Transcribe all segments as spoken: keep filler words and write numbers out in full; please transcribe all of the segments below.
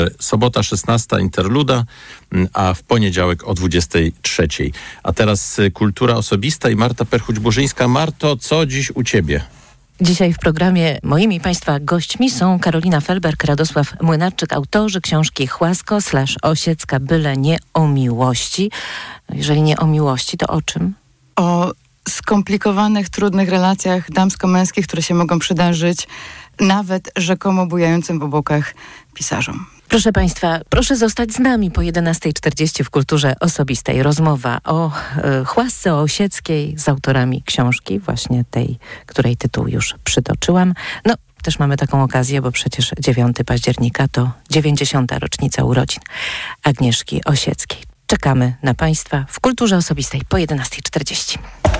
Sobota szesnasta interluda, a w poniedziałek o dwudziestej trzeciej. A teraz kultura osobista i Marta Perchuć-Burzyńska. Marto, co dziś u ciebie? Dzisiaj w programie moimi Państwa gośćmi są Karolina Felberg, Radosław Młynarczyk, autorzy książki Chłasko slash Osiecka, byle nie o miłości. Jeżeli nie o miłości, to o czym? O skomplikowanych, trudnych relacjach damsko-męskich, które się mogą przydarzyć nawet rzekomo bujającym w obłokach pisarzom. Proszę Państwa, proszę zostać z nami po jedenastej czterdzieści w Kulturze Osobistej. Rozmowa o y, Chłasce Osieckiej z autorami książki, właśnie tej, której tytuł już przytoczyłam. No, też mamy taką okazję, bo przecież dziewiątego października to dziewięćdziesiąta rocznica urodzin Agnieszki Osieckiej. Czekamy na Państwa w Kulturze Osobistej po jedenastej czterdzieści.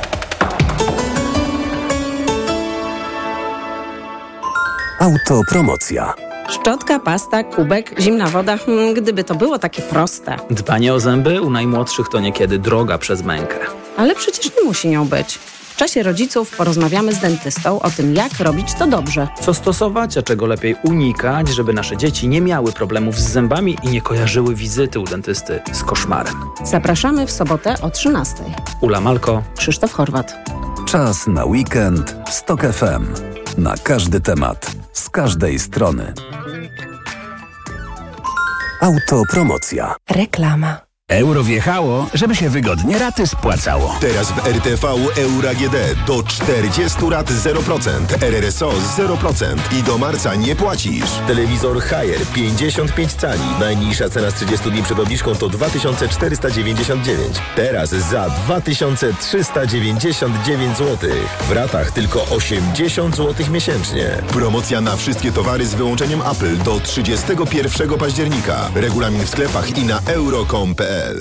Autopromocja. Szczotka, pasta, kubek, zimna woda. Hmm, gdyby to było takie proste. Dbanie o zęby u najmłodszych to niekiedy droga przez mękę. Ale przecież nie musi nią być. W czasie rodziców porozmawiamy z dentystą o tym, jak robić to dobrze. Co stosować, a czego lepiej unikać, żeby nasze dzieci nie miały problemów z zębami i nie kojarzyły wizyty u dentysty z koszmarem. Zapraszamy w sobotę o trzynastej. Ula Malko, Krzysztof Chorwat. Czas na weekend w Tok F M. Na każdy temat, z każdej strony. Autopromocja. Reklama. Euro wjechało, żeby się wygodnie raty spłacało. Teraz w R T V Euro A G D do czterdziestu rat zero procent, R R S O zero procent i do marca nie płacisz. Telewizor Haier pięćdziesiąt pięć cali. Najniższa cena z trzydziestu dni przed obniżką to dwa tysiące czterysta dziewięćdziesiąt dziewięć. Teraz za dwa tysiące trzysta dziewięćdziesiąt dziewięć złotych. W ratach tylko osiemdziesiąt złotych miesięcznie. Promocja na wszystkie towary z wyłączeniem Apple do trzydziestego pierwszego października. Regulamin w sklepach i na euro kropka com kropka p l.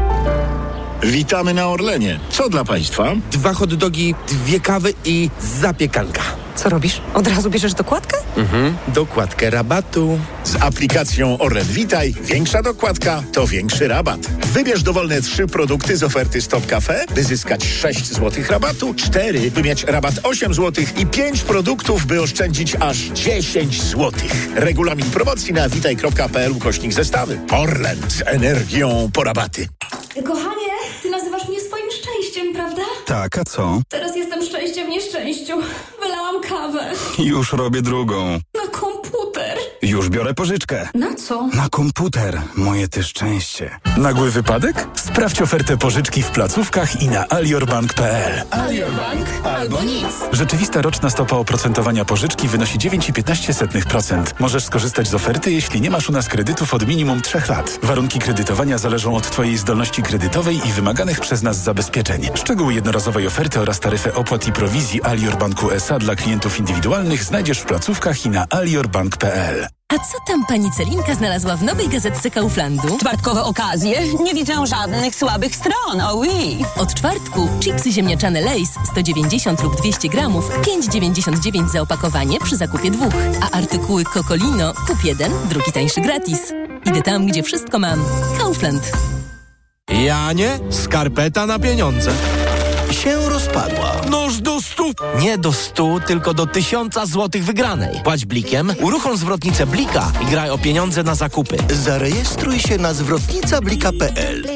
Witamy na Orlenie. Co dla Państwa? Dwa hot dogi, dwie kawy i zapiekanka. Co robisz? Od razu bierzesz dokładkę? Mhm, dokładkę rabatu. Z aplikacją Orlen Witaj większa dokładka to większy rabat. Wybierz dowolne trzy produkty z oferty Stop Cafe, by zyskać sześć złotych rabatu, cztery, by mieć rabat osiem złotych i pięć produktów, by oszczędzić aż dziesięć złotych. Regulamin promocji na witaj kropka p l ukośnik zestawy. Orlen z energią po rabaty. Kochanie, ty nazywasz mnie swoim szczęściem, prawda? Tak, a co? Teraz jestem szczęście w nieszczęściu. Wylałam kawę. Już robię drugą. Na komputer. Już biorę pożyczkę. Na co? Na komputer. Moje ty szczęście. Nagły wypadek? Sprawdź ofertę pożyczki w placówkach i na aliorbank kropka p l. Alior Bank albo nic. Rzeczywista roczna stopa oprocentowania pożyczki wynosi dziewięć przecinek piętnaście procent. Możesz skorzystać z oferty, jeśli nie masz u nas kredytów od minimum trzech lat. Warunki kredytowania zależą od Twojej zdolności kredytowej i wymaganych przez nas zabezpieczeń. Szczegóły jednorazowej oferty oraz taryfę opłat i prowizji Alior Banku S A dla klientów indywidualnych znajdziesz w placówkach i na aliorbank kropka p l. A co tam pani Celinka znalazła w nowej gazetce Kauflandu? Czwartkowe okazje? Nie widzę żadnych słabych stron, oh oui. Od czwartku chipsy ziemniaczane Lay's sto dziewięćdziesiąt lub dwieście gramów, pięć dziewięćdziesiąt dziewięć za opakowanie przy zakupie dwóch. A artykuły Cocolino kup jeden, drugi tańszy gratis. Idę tam, gdzie wszystko mam. Kaufland. Janie, skarpeta na pieniądze. Się rozpadła. Noż do stu. Nie do stu, tylko do tysiąca złotych wygranej. Płać blikiem, uruchom zwrotnicę Blika i graj o pieniądze na zakupy. Zarejestruj się na zwrotnica blika kropka p l.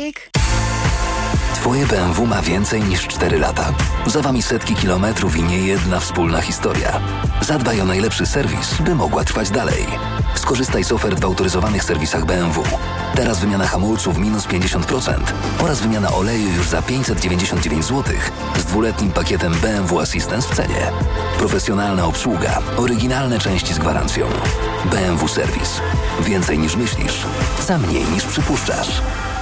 Twoje B M W ma więcej niż cztery lata. Za wami setki kilometrów i niejedna wspólna historia. Zadbaj o najlepszy serwis, by mogła trwać dalej. Skorzystaj z ofert w autoryzowanych serwisach B M W. Teraz wymiana hamulców minus pięćdziesiąt procent oraz wymiana oleju już za pięćset dziewięćdziesiąt dziewięć złotych z dwuletnim pakietem B M W Assistance w cenie. Profesjonalna obsługa, oryginalne części z gwarancją. B M W Serwis. Więcej niż myślisz, za mniej niż przypuszczasz.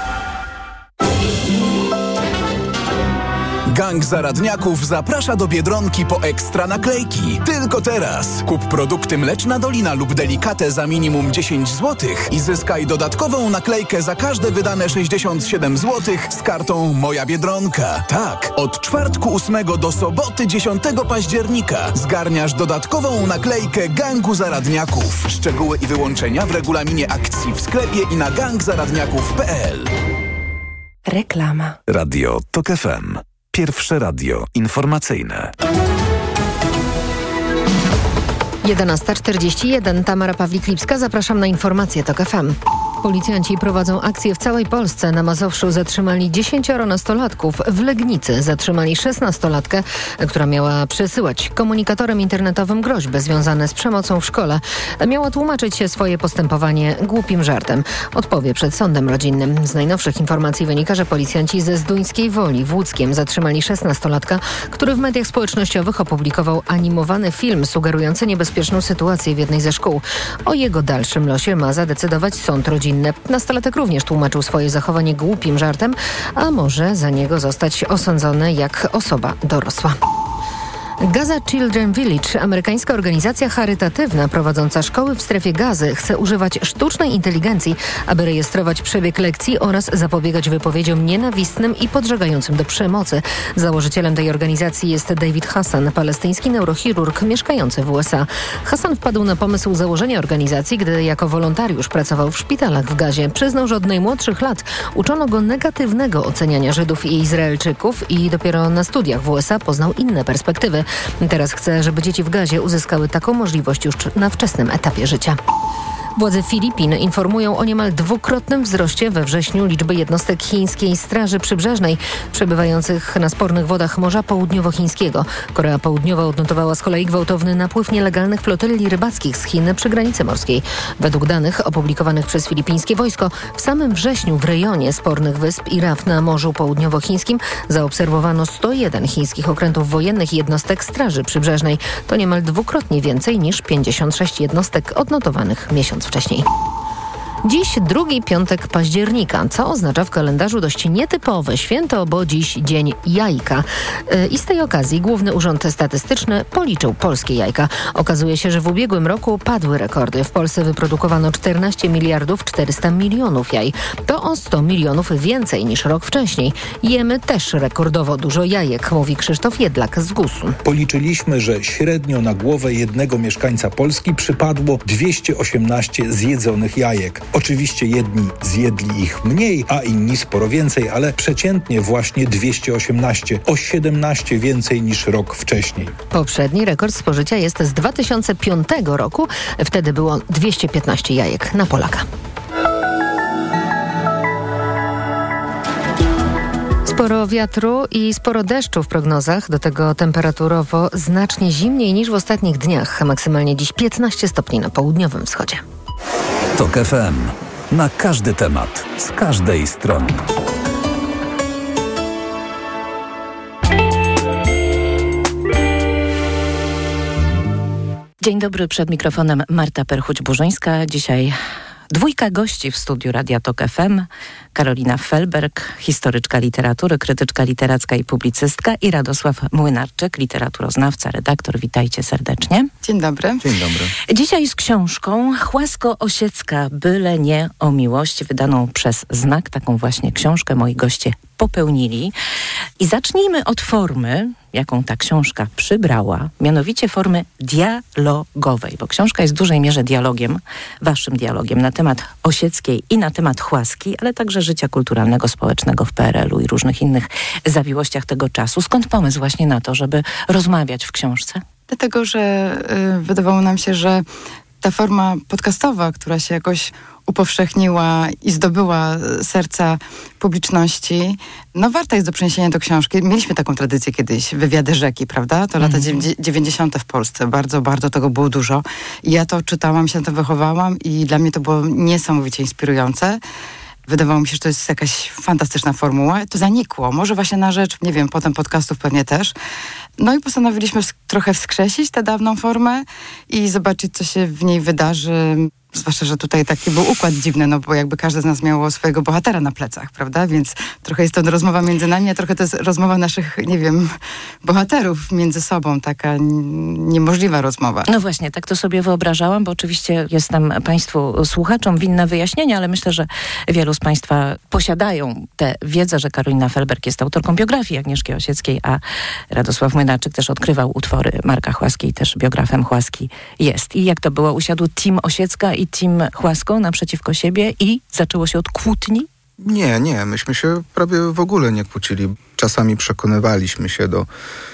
Gang Zaradniaków zaprasza do Biedronki po ekstra naklejki. Tylko teraz. Kup produkty Mleczna Dolina lub Delikatę za minimum dziesięć złotych i zyskaj dodatkową naklejkę za każde wydane sześćdziesiąt siedem złotych z kartą Moja Biedronka. Tak, od czwartku ósmego do soboty dziesiątego października zgarniasz dodatkową naklejkę Gangu Zaradniaków. Szczegóły i wyłączenia w regulaminie akcji w sklepie i na gang zaradniaków kropka p l. Reklama. Radio Tok F M. Pierwsze radio informacyjne. jedenasta czterdzieści jeden. Tamara Pawlik-Lipska. Zapraszam na informacje TOK F M. Policjanci prowadzą akcję w całej Polsce. Na Mazowszu zatrzymali dziesięcioro nastolatków. W Legnicy zatrzymali szesnastolatkę, która miała przesyłać komunikatorem internetowym groźby związane z przemocą w szkole. Miała tłumaczyć się swoje postępowanie głupim żartem. Odpowie przed sądem rodzinnym. Z najnowszych informacji wynika, że policjanci ze Zduńskiej Woli w Łódzkiem zatrzymali szesnastolatka, który w mediach społecznościowych opublikował animowany film sugerujący niebezpieczną sytuację w jednej ze szkół. O jego dalszym losie ma zadecydować sąd rodzinny. Nastolatek również tłumaczył swoje zachowanie głupim żartem, a może za niego zostać osądzony jak osoba dorosła. Gaza Children Village, amerykańska organizacja charytatywna prowadząca szkoły w strefie Gazy, chce używać sztucznej inteligencji, aby rejestrować przebieg lekcji oraz zapobiegać wypowiedziom nienawistnym i podżegającym do przemocy. Założycielem tej organizacji jest David Hassan, palestyński neurochirurg mieszkający w U S A. Hassan wpadł na pomysł założenia organizacji, gdy jako wolontariusz pracował w szpitalach w Gazie. Przyznał, że od najmłodszych lat uczono go negatywnego oceniania Żydów i Izraelczyków i dopiero na studiach w U S A poznał inne perspektywy. Teraz chce, żeby dzieci w Gazie uzyskały taką możliwość już na wczesnym etapie życia. Władze Filipin informują o niemal dwukrotnym wzroście we wrześniu liczby jednostek chińskiej Straży Przybrzeżnej przebywających na spornych wodach Morza Południowochińskiego. Korea Południowa odnotowała z kolei gwałtowny napływ nielegalnych flotyli rybackich z Chin przy granicy morskiej. Według danych opublikowanych przez filipińskie wojsko w samym wrześniu w rejonie spornych wysp i raf na Morzu Południowochińskim zaobserwowano sto jeden chińskich okrętów wojennych i jednostek Straży Przybrzeżnej. To niemal dwukrotnie więcej niż pięćdziesiąt sześć jednostek odnotowanych miesiąc wcześniej. Dziś drugi piątek października, co oznacza w kalendarzu dość nietypowe święto, bo dziś dzień jajka. I z tej okazji Główny Urząd Statystyczny policzył polskie jajka. Okazuje się, że w ubiegłym roku padły rekordy. W Polsce wyprodukowano czternaście miliardów czterysta milionów jaj. To o sto milionów więcej niż rok wcześniej. Jemy też rekordowo dużo jajek, mówi Krzysztof Jedlak z gusu. Policzyliśmy, że średnio na głowę jednego mieszkańca Polski przypadło dwieście osiemnaście zjedzonych jajek. Oczywiście jedni zjedli ich mniej, a inni sporo więcej, ale przeciętnie właśnie dwieście osiemnaście, o siedemnaście więcej niż rok wcześniej. Poprzedni rekord spożycia jest z dwa tysiące piątego roku. Wtedy było dwieście piętnaście jajek na Polaka. Sporo wiatru i sporo deszczu w prognozach, do tego temperaturowo znacznie zimniej niż w ostatnich dniach. Maksymalnie dziś piętnaście stopni na południowym wschodzie. TOK F M. Na każdy temat, z każdej strony. Dzień dobry, przed mikrofonem Marta Perchuć-Burzyńska. Dzisiaj dwójka gości w studiu Radia TOK F M. Karolina Felberg, historyczka literatury, krytyczka literacka i publicystka, i Radosław Młynarczyk, literaturoznawca, redaktor. Witajcie serdecznie. Dzień dobry. Dzień dobry. Dzisiaj z książką Chłasko-Osiecka, byle nie o miłość, wydaną przez Znak. Taką właśnie książkę moi goście popełnili. I zacznijmy od formy, jaką ta książka przybrała, mianowicie formy dialogowej, bo książka jest w dużej mierze dialogiem, waszym dialogiem na temat Osieckiej i na temat Chłaski, ale także życia kulturalnego, społecznego w P R L u i różnych innych zawiłościach tego czasu. Skąd pomysł właśnie na to, żeby rozmawiać w książce? Dlatego, że y, wydawało nam się, że ta forma podcastowa, która się jakoś upowszechniła i zdobyła serca publiczności, no warta jest do przeniesienia do książki. Mieliśmy taką tradycję kiedyś, wywiady rzeki, prawda? To lata mm. dziewięćdziesiąte w Polsce. Bardzo, bardzo tego było dużo. I ja to czytałam, się na to wychowałam i dla mnie to było niesamowicie inspirujące. Wydawało mi się, że to jest jakaś fantastyczna formuła. To zanikło. Może właśnie na rzecz, nie wiem, potem podcastów pewnie też. No i postanowiliśmy trochę wskrzesić tę dawną formę i zobaczyć, co się w niej wydarzy. Zwłaszcza, że tutaj taki był układ dziwny, no bo jakby każdy z nas miał swojego bohatera na plecach, prawda? Więc trochę jest to rozmowa między nami, a trochę to jest rozmowa naszych, nie wiem, bohaterów między sobą. Taka niemożliwa rozmowa. No właśnie, tak to sobie wyobrażałam, bo oczywiście jestem Państwu słuchaczom winna wyjaśnienia, ale myślę, że wielu z Państwa posiadają tę wiedzę, że Karolina Felberg jest autorką biografii Agnieszki Osieckiej, a Radosław Młynarczyk też odkrywał utwory Marka Chłaski i też biografem Chłaski jest. I jak to było? Usiadł team Osiecka i team Chłasko naprzeciwko siebie i zaczęło się od kłótni? Nie, nie. Myśmy się prawie w ogóle nie kłócili. Czasami przekonywaliśmy się do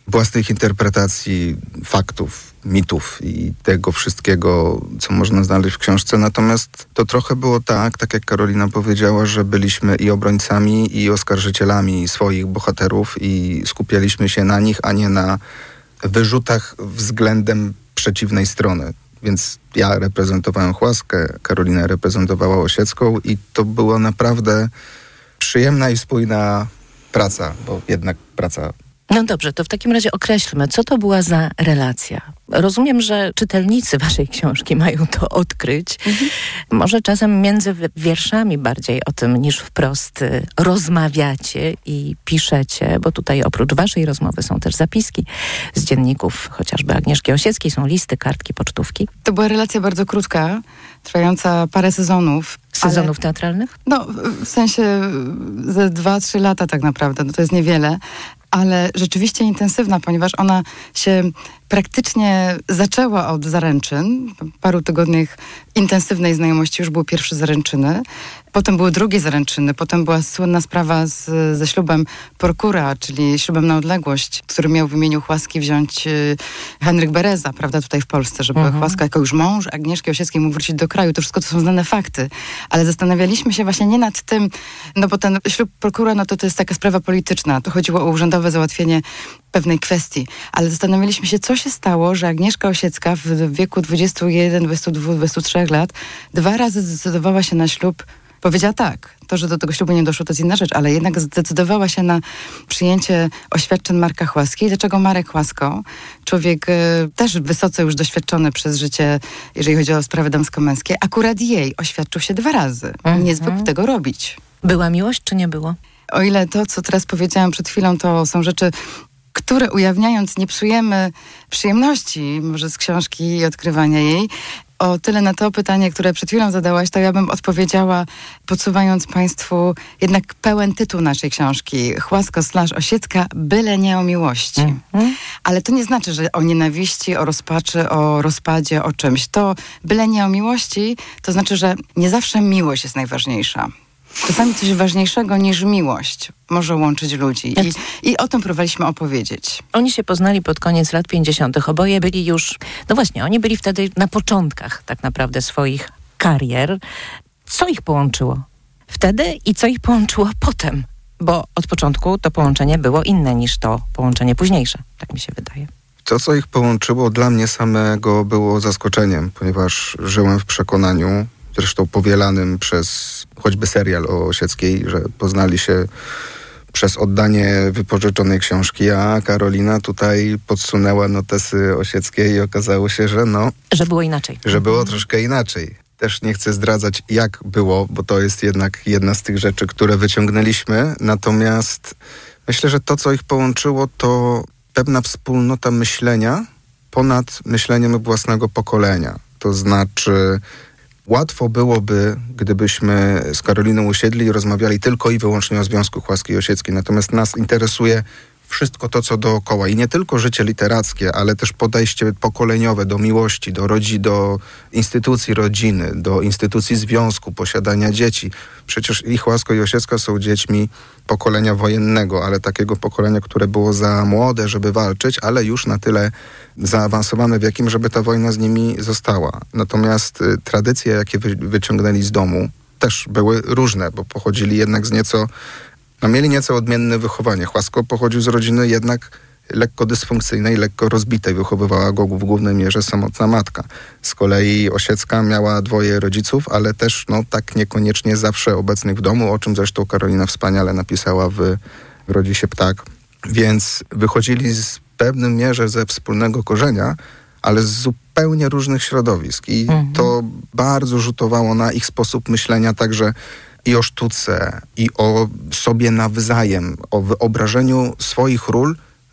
własnych interpretacji faktów, mitów i tego wszystkiego, co można znaleźć w książce. Natomiast to trochę było tak, tak jak Karolina powiedziała, że byliśmy i obrońcami, i oskarżycielami swoich bohaterów i skupialiśmy się na nich, a nie na wyrzutach względem przeciwnej strony. Więc ja reprezentowałem Chłaskę, Karolina reprezentowała Osiecką i to była naprawdę przyjemna i spójna praca, bo jednak praca. No dobrze, to w takim razie określmy, co to była za relacja. Rozumiem, że czytelnicy waszej książki mają to odkryć. Mhm. Może czasem między wierszami bardziej o tym niż wprost rozmawiacie i piszecie, bo tutaj oprócz waszej rozmowy są też zapiski z dzienników chociażby Agnieszki Osieckiej, są listy, kartki, pocztówki. To była relacja bardzo krótka, trwająca parę sezonów. Sezonów ale, teatralnych? No, w sensie ze dwa, trzy lata tak naprawdę, no to jest niewiele. Ale rzeczywiście intensywna, ponieważ ona się praktycznie zaczęła od zaręczyn. Paru tygodniach intensywnej znajomości już były pierwsze zaręczyny. Potem były drugie zaręczyny. Potem była słynna sprawa z, ze ślubem prokura, czyli ślubem na odległość, który miał w imieniu Chłaski wziąć y, Henryk Bereza, prawda, tutaj w Polsce, żeby mhm. Chłaska jako już mąż Agnieszki Osieckiej mógł wrócić do kraju. To wszystko to są znane fakty. Ale zastanawialiśmy się właśnie nie nad tym, no bo ten ślub prokura, no to to jest taka sprawa polityczna. To chodziło o urzędowe załatwienie pewnej kwestii. Ale zastanawialiśmy się, co się stało, że Agnieszka Osiecka w wieku dwudziestu jeden, dwudziestu dwóch, dwudziestu trzech lat dwa razy zdecydowała się na ślub. Powiedziała tak. To, że do tego ślubu nie doszło, to jest inna rzecz, ale jednak zdecydowała się na przyjęcie oświadczeń Marka Chłaski. Dlaczego Marek Chłasko? Człowiek y, też wysoce już doświadczony przez życie, jeżeli chodzi o sprawy damsko-męskie. Akurat jej oświadczył się dwa razy. Mm-hmm. Nie zwykł tego robić. Była miłość, czy nie było? O ile to, co teraz powiedziałam przed chwilą, to są rzeczy, które ujawniając nie psujemy przyjemności może z książki i odkrywania jej. O tyle na to pytanie, które przed chwilą zadałaś, to ja bym odpowiedziała, podsuwając Państwu jednak pełen tytuł naszej książki. Chłasko slash Osiecka, byle nie o miłości. Mm-hmm. Ale to nie znaczy, że o nienawiści, o rozpaczy, o rozpadzie, o czymś. To byle nie o miłości, to znaczy, że nie zawsze miłość jest najważniejsza. Czasami coś ważniejszego niż miłość może łączyć ludzi. I, I o tym próbowaliśmy opowiedzieć. Oni się poznali pod koniec lat pięćdziesiątych. Oboje byli już, no właśnie, oni byli wtedy na początkach tak naprawdę swoich karier. Co ich połączyło wtedy i co ich połączyło potem? Bo od początku to połączenie było inne niż to połączenie późniejsze. Tak mi się wydaje. To, co ich połączyło, dla mnie samego było zaskoczeniem, ponieważ żyłem w przekonaniu, zresztą powielanym przez choćby serial o Osieckiej, że poznali się przez oddanie wypożyczonej książki, a Karolina tutaj podsunęła notesy Osieckiej i okazało się, że no... Że było inaczej. Że było troszkę inaczej. Też nie chcę zdradzać, jak było, bo to jest jednak jedna z tych rzeczy, które wyciągnęliśmy. Natomiast myślę, że to, co ich połączyło, to pewna wspólnota myślenia ponad myśleniem własnego pokolenia. To znaczy... Łatwo byłoby, gdybyśmy z Karoliną usiedli i rozmawiali tylko i wyłącznie o Związku Chłaski i Osieckiej. Natomiast nas interesuje wszystko to, co dookoła. I nie tylko życie literackie, ale też podejście pokoleniowe do miłości, do rodzin, do instytucji rodziny, do instytucji związku, posiadania dzieci. Przecież i Chłasko i Osiecka są dziećmi pokolenia wojennego, ale takiego pokolenia, które było za młode, żeby walczyć, ale już na tyle zaawansowane wiekiem, żeby ta wojna z nimi została. Natomiast y, tradycje, jakie wy, wyciągnęli z domu, też były różne, bo pochodzili jednak z nieco, no mieli nieco odmienne wychowanie. Chłasko pochodził z rodziny jednak lekko dysfunkcyjnej, lekko rozbitej. Wychowywała go w głównej mierze samotna matka. Z kolei Osiecka miała dwoje rodziców, ale też no tak niekoniecznie zawsze obecnych w domu, o czym zresztą Karolina wspaniale napisała w Rodzi się ptak. Więc wychodzili z pewnym mierze ze wspólnego korzenia, ale z zupełnie różnych środowisk. I mhm. to bardzo rzutowało na ich sposób myślenia także i o sztuce, i o sobie nawzajem, o wyobrażeniu swoich ról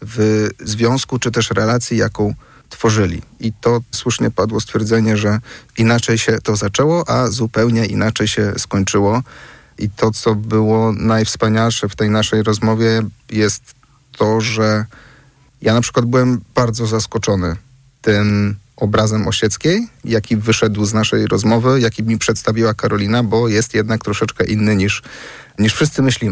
w związku, czy też relacji, jaką tworzyli. I to słusznie padło stwierdzenie, że inaczej się to zaczęło, a zupełnie inaczej się skończyło. I to, co było najwspanialsze w tej naszej rozmowie, jest to, że ja na przykład byłem bardzo zaskoczony tym obrazem Osieckiej, jaki wyszedł z naszej rozmowy, jaki mi przedstawiła Karolina, bo jest jednak troszeczkę inny niż, niż wszyscy myślimy.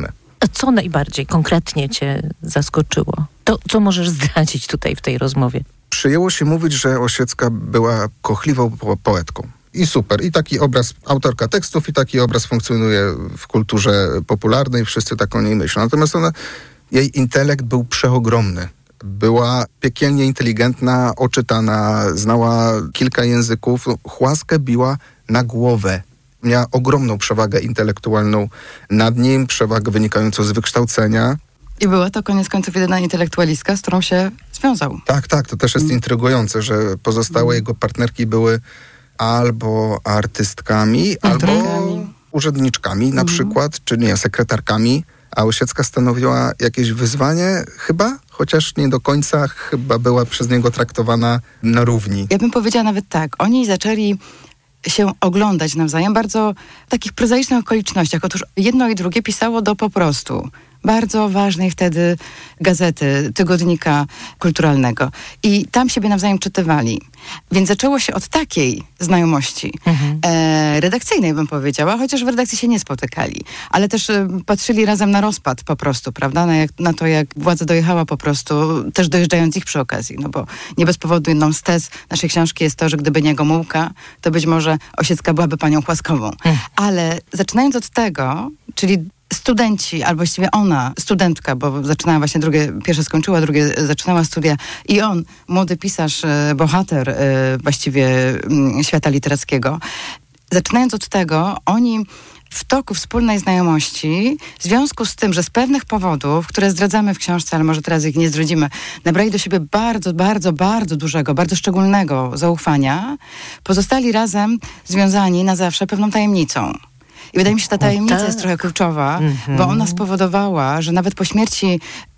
A co najbardziej konkretnie cię zaskoczyło? To, co możesz zdradzić tutaj w tej rozmowie? Przyjęło się mówić, że Osiecka była kochliwą po- poetką. I super. I taki obraz, autorka tekstów, i taki obraz funkcjonuje w kulturze popularnej. Wszyscy tak o niej myślą. Natomiast ona, jej intelekt był przeogromny. Była piekielnie inteligentna, oczytana, znała kilka języków. Chłaskę biła na głowę. Miała ogromną przewagę intelektualną nad nim, przewagę wynikającą z wykształcenia. I była to koniec końców jedyna intelektualistka, z którą się związał. Tak, tak, to też jest mm. intrygujące, że pozostałe mm. jego partnerki były albo artystkami, albo urzędniczkami na mm. przykład, czy nie, sekretarkami, a Osiecka stanowiła jakieś wyzwanie chyba, chociaż nie do końca chyba była przez niego traktowana na równi. Ja bym powiedziała nawet tak, oni zaczęli się oglądać nawzajem bardzo w takich prozaicznych okolicznościach. Otóż jedno i drugie pisało do Po prostu. Bardzo ważnej wtedy gazety, tygodnika kulturalnego. I tam siebie nawzajem czytywali. Więc zaczęło się od takiej znajomości mhm. e, redakcyjnej, bym powiedziała, chociaż w redakcji się nie spotykali. Ale też e, patrzyli razem na rozpad po prostu, prawda? Na, jak, na to, jak władza dojechała po prostu, też dojeżdżając ich przy okazji. No bo nie bez powodu jedną z tez naszej książki jest to, że gdyby nie Gomułka, to być może Osiecka byłaby panią Chłaskową. Mhm. Ale zaczynając od tego, czyli studenci, albo właściwie ona, studentka, bo zaczynała właśnie drugie, pierwsze skończyła, drugie zaczynała studia i on, młody pisarz, bohater właściwie świata literackiego. Zaczynając od tego, oni w toku wspólnej znajomości, w związku z tym, że z pewnych powodów, które zdradzamy w książce, ale może teraz ich nie zdradzimy, nabrali do siebie bardzo, bardzo, bardzo dużego, bardzo szczególnego zaufania, pozostali razem związani na zawsze pewną tajemnicą. I wydaje mi się, że ta tajemnica tak. jest trochę kluczowa, mm-hmm. bo ona spowodowała, że nawet po śmierci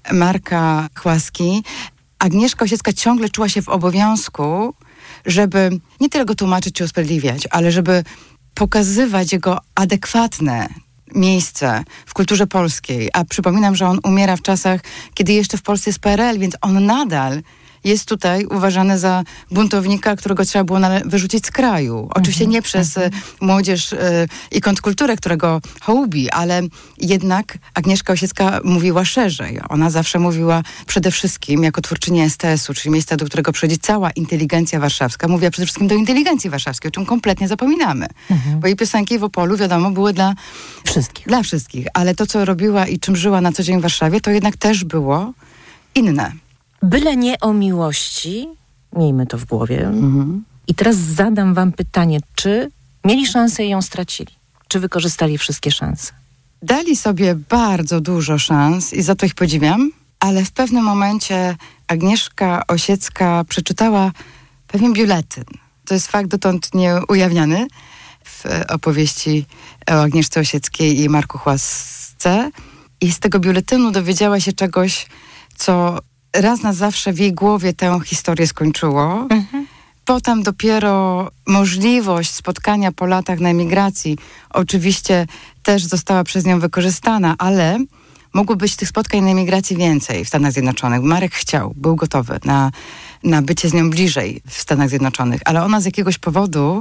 Marka Chłaski Agnieszka Osiecka ciągle czuła się w obowiązku, żeby nie tyle go tłumaczyć czy usprawiedliwiać, ale żeby pokazywać jego adekwatne miejsce w kulturze polskiej. A przypominam, że on umiera w czasach, kiedy jeszcze w Polsce jest P R L, więc on nadal jest tutaj uważany za buntownika, którego trzeba było nale- wyrzucić z kraju. Oczywiście mm-hmm. nie przez y, młodzież y, i kontrkulturę, którego hołubi, ale jednak Agnieszka Osiecka mówiła szerzej. Ona zawsze mówiła przede wszystkim jako twórczyni S T S-u, czyli miejsca, do którego przychodzi cała inteligencja warszawska. Mówiła przede wszystkim do inteligencji warszawskiej, o czym kompletnie zapominamy. Mm-hmm. Bo jej piosenki w Opolu, wiadomo, były dla wszystkich. Dla wszystkich. Ale to, co robiła i czym żyła na co dzień w Warszawie, to jednak też było inne. Byle nie o miłości, miejmy to w głowie. Mhm. I teraz zadam wam pytanie, czy mieli szansę i ją stracili? Czy wykorzystali wszystkie szanse? Dali sobie bardzo dużo szans i za to ich podziwiam, ale w pewnym momencie Agnieszka Osiecka przeczytała pewien biuletyn. To jest fakt dotąd nieujawniany w opowieści o Agnieszce Osieckiej i Marku Chłasce. I z tego biuletynu dowiedziała się czegoś, co raz na zawsze w jej głowie tę historię skończyło. Mhm. Potem dopiero możliwość spotkania po latach na emigracji oczywiście też została przez nią wykorzystana, ale mogło być tych spotkań na emigracji więcej w Stanach Zjednoczonych. Marek chciał, był gotowy na, na bycie z nią bliżej w Stanach Zjednoczonych, ale ona z jakiegoś powodu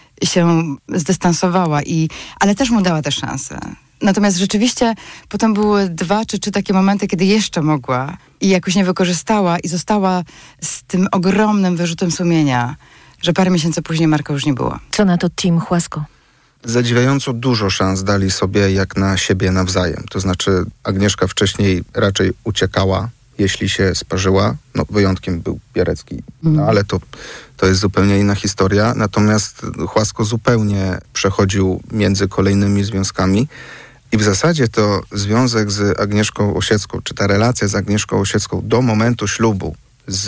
się zdystansowała, i, ale też mu dała tę szansę. Natomiast rzeczywiście potem były dwa czy trzy takie momenty, kiedy jeszcze mogła i jakoś nie wykorzystała i została z tym ogromnym wyrzutem sumienia, że parę miesięcy później Marka już nie było. Co na to Tim Chłasko? Zadziwiająco dużo szans dali sobie jak na siebie nawzajem. To znaczy Agnieszka wcześniej raczej uciekała, jeśli się sparzyła. No wyjątkiem był Bierecki, no, ale to, to jest zupełnie inna historia. Natomiast Chłasko zupełnie przechodził między kolejnymi związkami. I w zasadzie to związek z Agnieszką Osiecką, czy ta relacja z Agnieszką Osiecką do momentu ślubu z,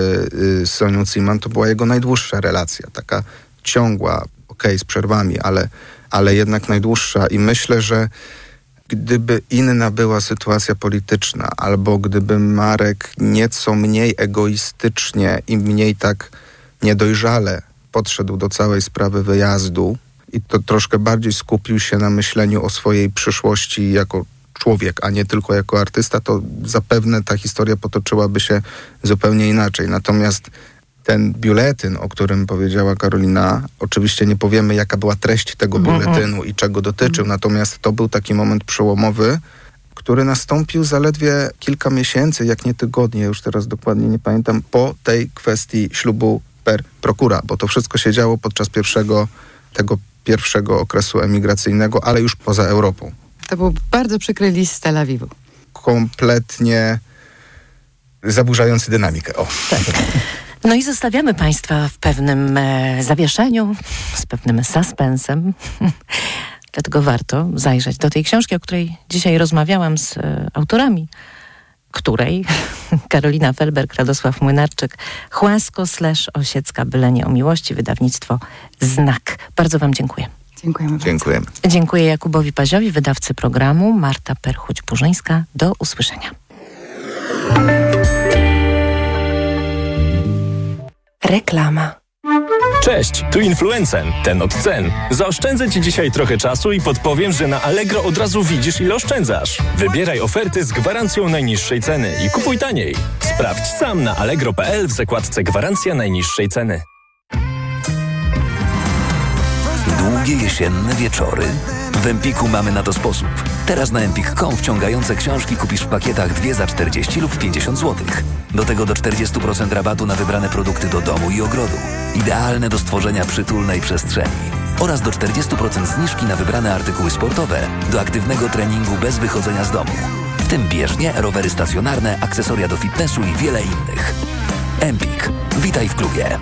z Sonią Ziman, to była jego najdłuższa relacja. Taka ciągła, okej, z przerwami, ale, ale jednak najdłuższa. I myślę, że gdyby inna była sytuacja polityczna, albo gdyby Marek nieco mniej egoistycznie i mniej tak niedojrzale podszedł do całej sprawy wyjazdu i to troszkę bardziej skupił się na myśleniu o swojej przyszłości jako człowiek, a nie tylko jako artysta, to zapewne ta historia potoczyłaby się zupełnie inaczej. Natomiast ten biuletyn, o którym powiedziała Karolina, oczywiście nie powiemy, jaka była treść tego biuletynu i czego dotyczył, natomiast to był taki moment przełomowy który nastąpił zaledwie kilka miesięcy, jak nie tygodnie, już teraz dokładnie nie pamiętam, po tej kwestii ślubu per procura, bo to wszystko się działo podczas pierwszego, tego pierwszego okresu emigracyjnego, ale już poza Europą. To był bardzo przykry list z Tel Awiwu. Kompletnie zaburzający dynamikę. O. Tak. No i zostawiamy Państwa w pewnym e, zawieszeniu, z pewnym suspensem. Dlatego warto zajrzeć do tej książki, o której dzisiaj rozmawiałam z e, autorami, której Karolina Felberg, Radosław Młynarczyk, Chłasko slash Osiecka, byle nie o miłości, wydawnictwo Znak. Bardzo Wam dziękuję. Dziękujemy bardzo. Dziękujemy. Dziękuję Jakubowi Paziowi, wydawcy programu, Marta Perchuć-Burzyńska. Do usłyszenia. Reklama. Cześć, tu Influencen, ten od cen. Zaoszczędzę Ci dzisiaj trochę czasu i podpowiem, że na Allegro od razu widzisz, ile oszczędzasz. Wybieraj oferty z gwarancją najniższej ceny i kupuj taniej. Sprawdź sam na allegro kropka p l w zakładce Gwarancja najniższej ceny. Długie jesienne wieczory? W Empiku mamy na to sposób. Teraz na empik kropka com wciągające książki kupisz w pakietach dwie za czterdzieści lub pięćdziesiąt złotych. Do tego do czterdzieści procent rabatu na wybrane produkty do domu i ogrodu. Idealne do stworzenia przytulnej przestrzeni. Oraz do czterdzieści procent zniżki na wybrane artykuły sportowe do aktywnego treningu bez wychodzenia z domu. W tym bieżnie, rowery stacjonarne, akcesoria do fitnessu i wiele innych. Empik. Witaj w klubie.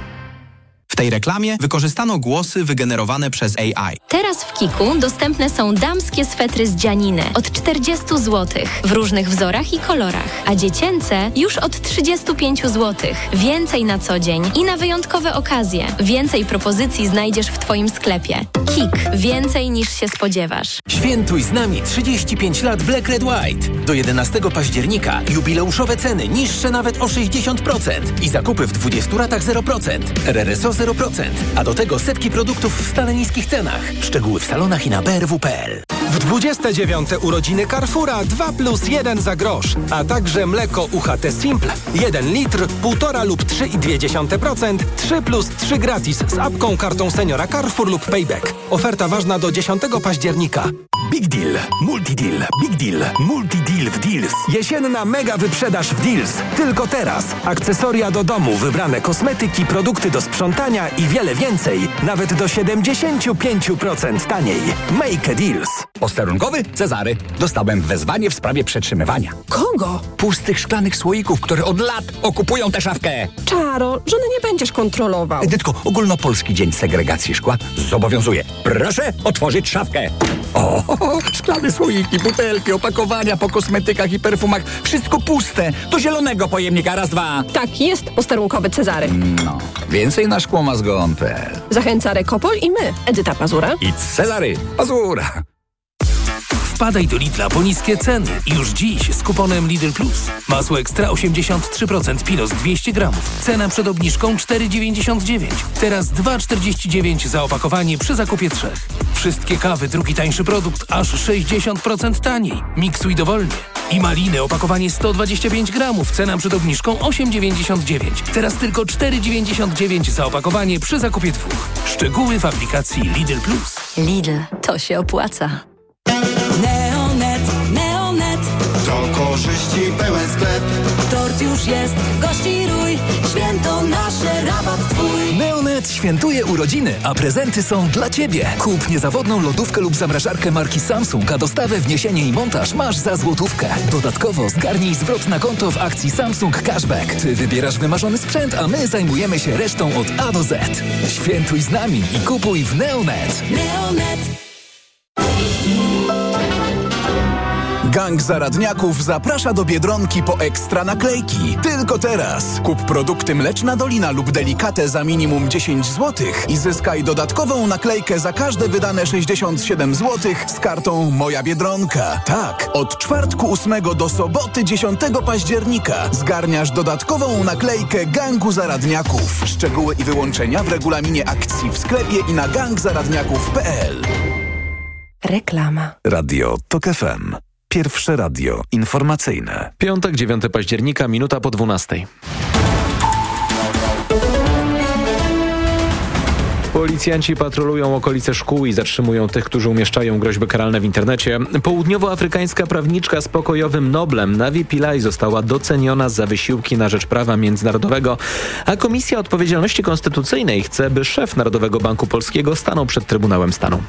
W tej reklamie wykorzystano głosy wygenerowane przez A I. Teraz w Kiku dostępne są damskie swetry z dzianiny od czterdzieści złotych w różnych wzorach i kolorach, a dziecięce już od trzydzieści pięć złotych. Więcej na co dzień i na wyjątkowe okazje. Więcej propozycji znajdziesz w Twoim sklepie. Kik. Więcej niż się spodziewasz. Świętuj z nami trzydzieści pięć lat Black Red White. Do jedenastego października jubileuszowe ceny niższe nawet o sześćdziesiąt procent i zakupy w dwudziestu ratach zero procent. R R S O zero procent. A do tego setki produktów w stale niskich cenach. Szczegóły w salonach i na b r w kropka p l. W dwudzieste dziewiąte urodziny Carrefoura dwa plus jeden za grosz, a także mleko U H T Simple jeden litr, półtora lub trzy i dwie dziesiąte procent, trzy plus trzy gratis z apką, kartą seniora Carrefour lub Payback. Oferta ważna do dziesiątego października. Big Deal, Multi Deal, Big Deal, Multi Deal w Deals. Jesienna mega wyprzedaż w Deals. Tylko teraz. Akcesoria do domu, wybrane kosmetyki, produkty do sprzątania i wiele więcej. Nawet do siedemdziesiąt pięć procent taniej. Make a Deals. Posterunkowy Cezary. Dostałem wezwanie w sprawie przetrzymywania. Kogo? Pustych szklanych słoików, które od lat okupują tę szafkę. Czaro, żony nie będziesz kontrolował. Edytko, ogólnopolski dzień segregacji szkła zobowiązuje. Proszę otworzyć szafkę. O, szklane słoiki, butelki, opakowania po kosmetykach i perfumach. Wszystko puste. Do zielonego pojemnika. Raz, dwa. Tak, jest posterunkowy Cezary. No, więcej na szkłomazgon kropka p l. Zachęca Rekopol i my, Edyta Pazura i Cezary Pazura. Wpadaj do Lidla po niskie ceny. Już dziś z kuponem Lidl Plus. Masło ekstra osiemdziesiąt trzy procent Pilos dwieście gramów. Cena przed obniżką cztery dziewięćdziesiąt dziewięć. Teraz dwa czterdzieści dziewięć za opakowanie przy zakupie trzech. Wszystkie kawy, drugi tańszy produkt, aż sześćdziesiąt procent taniej. Miksuj dowolnie. I maliny, opakowanie sto dwadzieścia pięć gramów. Cena przed obniżką osiem dziewięćdziesiąt dziewięć. Teraz tylko cztery dziewięćdziesiąt dziewięć za opakowanie przy zakupie dwóch. Szczegóły w aplikacji Lidl Plus. Lidl, to się opłaca. Neonet, Neonet. To korzyści pełen sklep. Tort już jest, gości rój. Święto nasze, rabat twój. Neonet świętuje urodziny, a prezenty są dla Ciebie. Kup niezawodną lodówkę lub zamrażarkę marki Samsung, a dostawę, wniesienie i montaż masz za złotówkę. Dodatkowo zgarnij zwrot na konto w akcji Samsung Cashback. Ty wybierasz wymarzony sprzęt, a my zajmujemy się resztą od A do Z. Świętuj z nami i kupuj w Neonet. Neonet. Gang zaradniaków zaprasza do Biedronki po ekstra naklejki. Tylko teraz. Kup produkty Mleczna Dolina lub Delikatę za minimum dziesięć złotych i zyskaj dodatkową naklejkę za każde wydane sześćdziesiąt siedem złotych z kartą Moja Biedronka. Tak, od czwartku ósmego do soboty dziesiątego października zgarniasz dodatkową naklejkę Gangu Zaradniaków. Szczegóły i wyłączenia w regulaminie akcji w sklepie i na gang zaradniaków kropka p l. Reklama. Radio Tok F M. Pierwsze radio informacyjne. Piątek, dziewiątego października, minuta po dwunastej. Policjanci patrolują okolice szkół i zatrzymują tych, którzy umieszczają groźby karalne w internecie. Południowoafrykańska prawniczka z pokojowym Noblem Navi Pillay została doceniona za wysiłki na rzecz prawa międzynarodowego, a Komisja Odpowiedzialności Konstytucyjnej chce, by szef Narodowego Banku Polskiego stanął przed Trybunałem Stanu.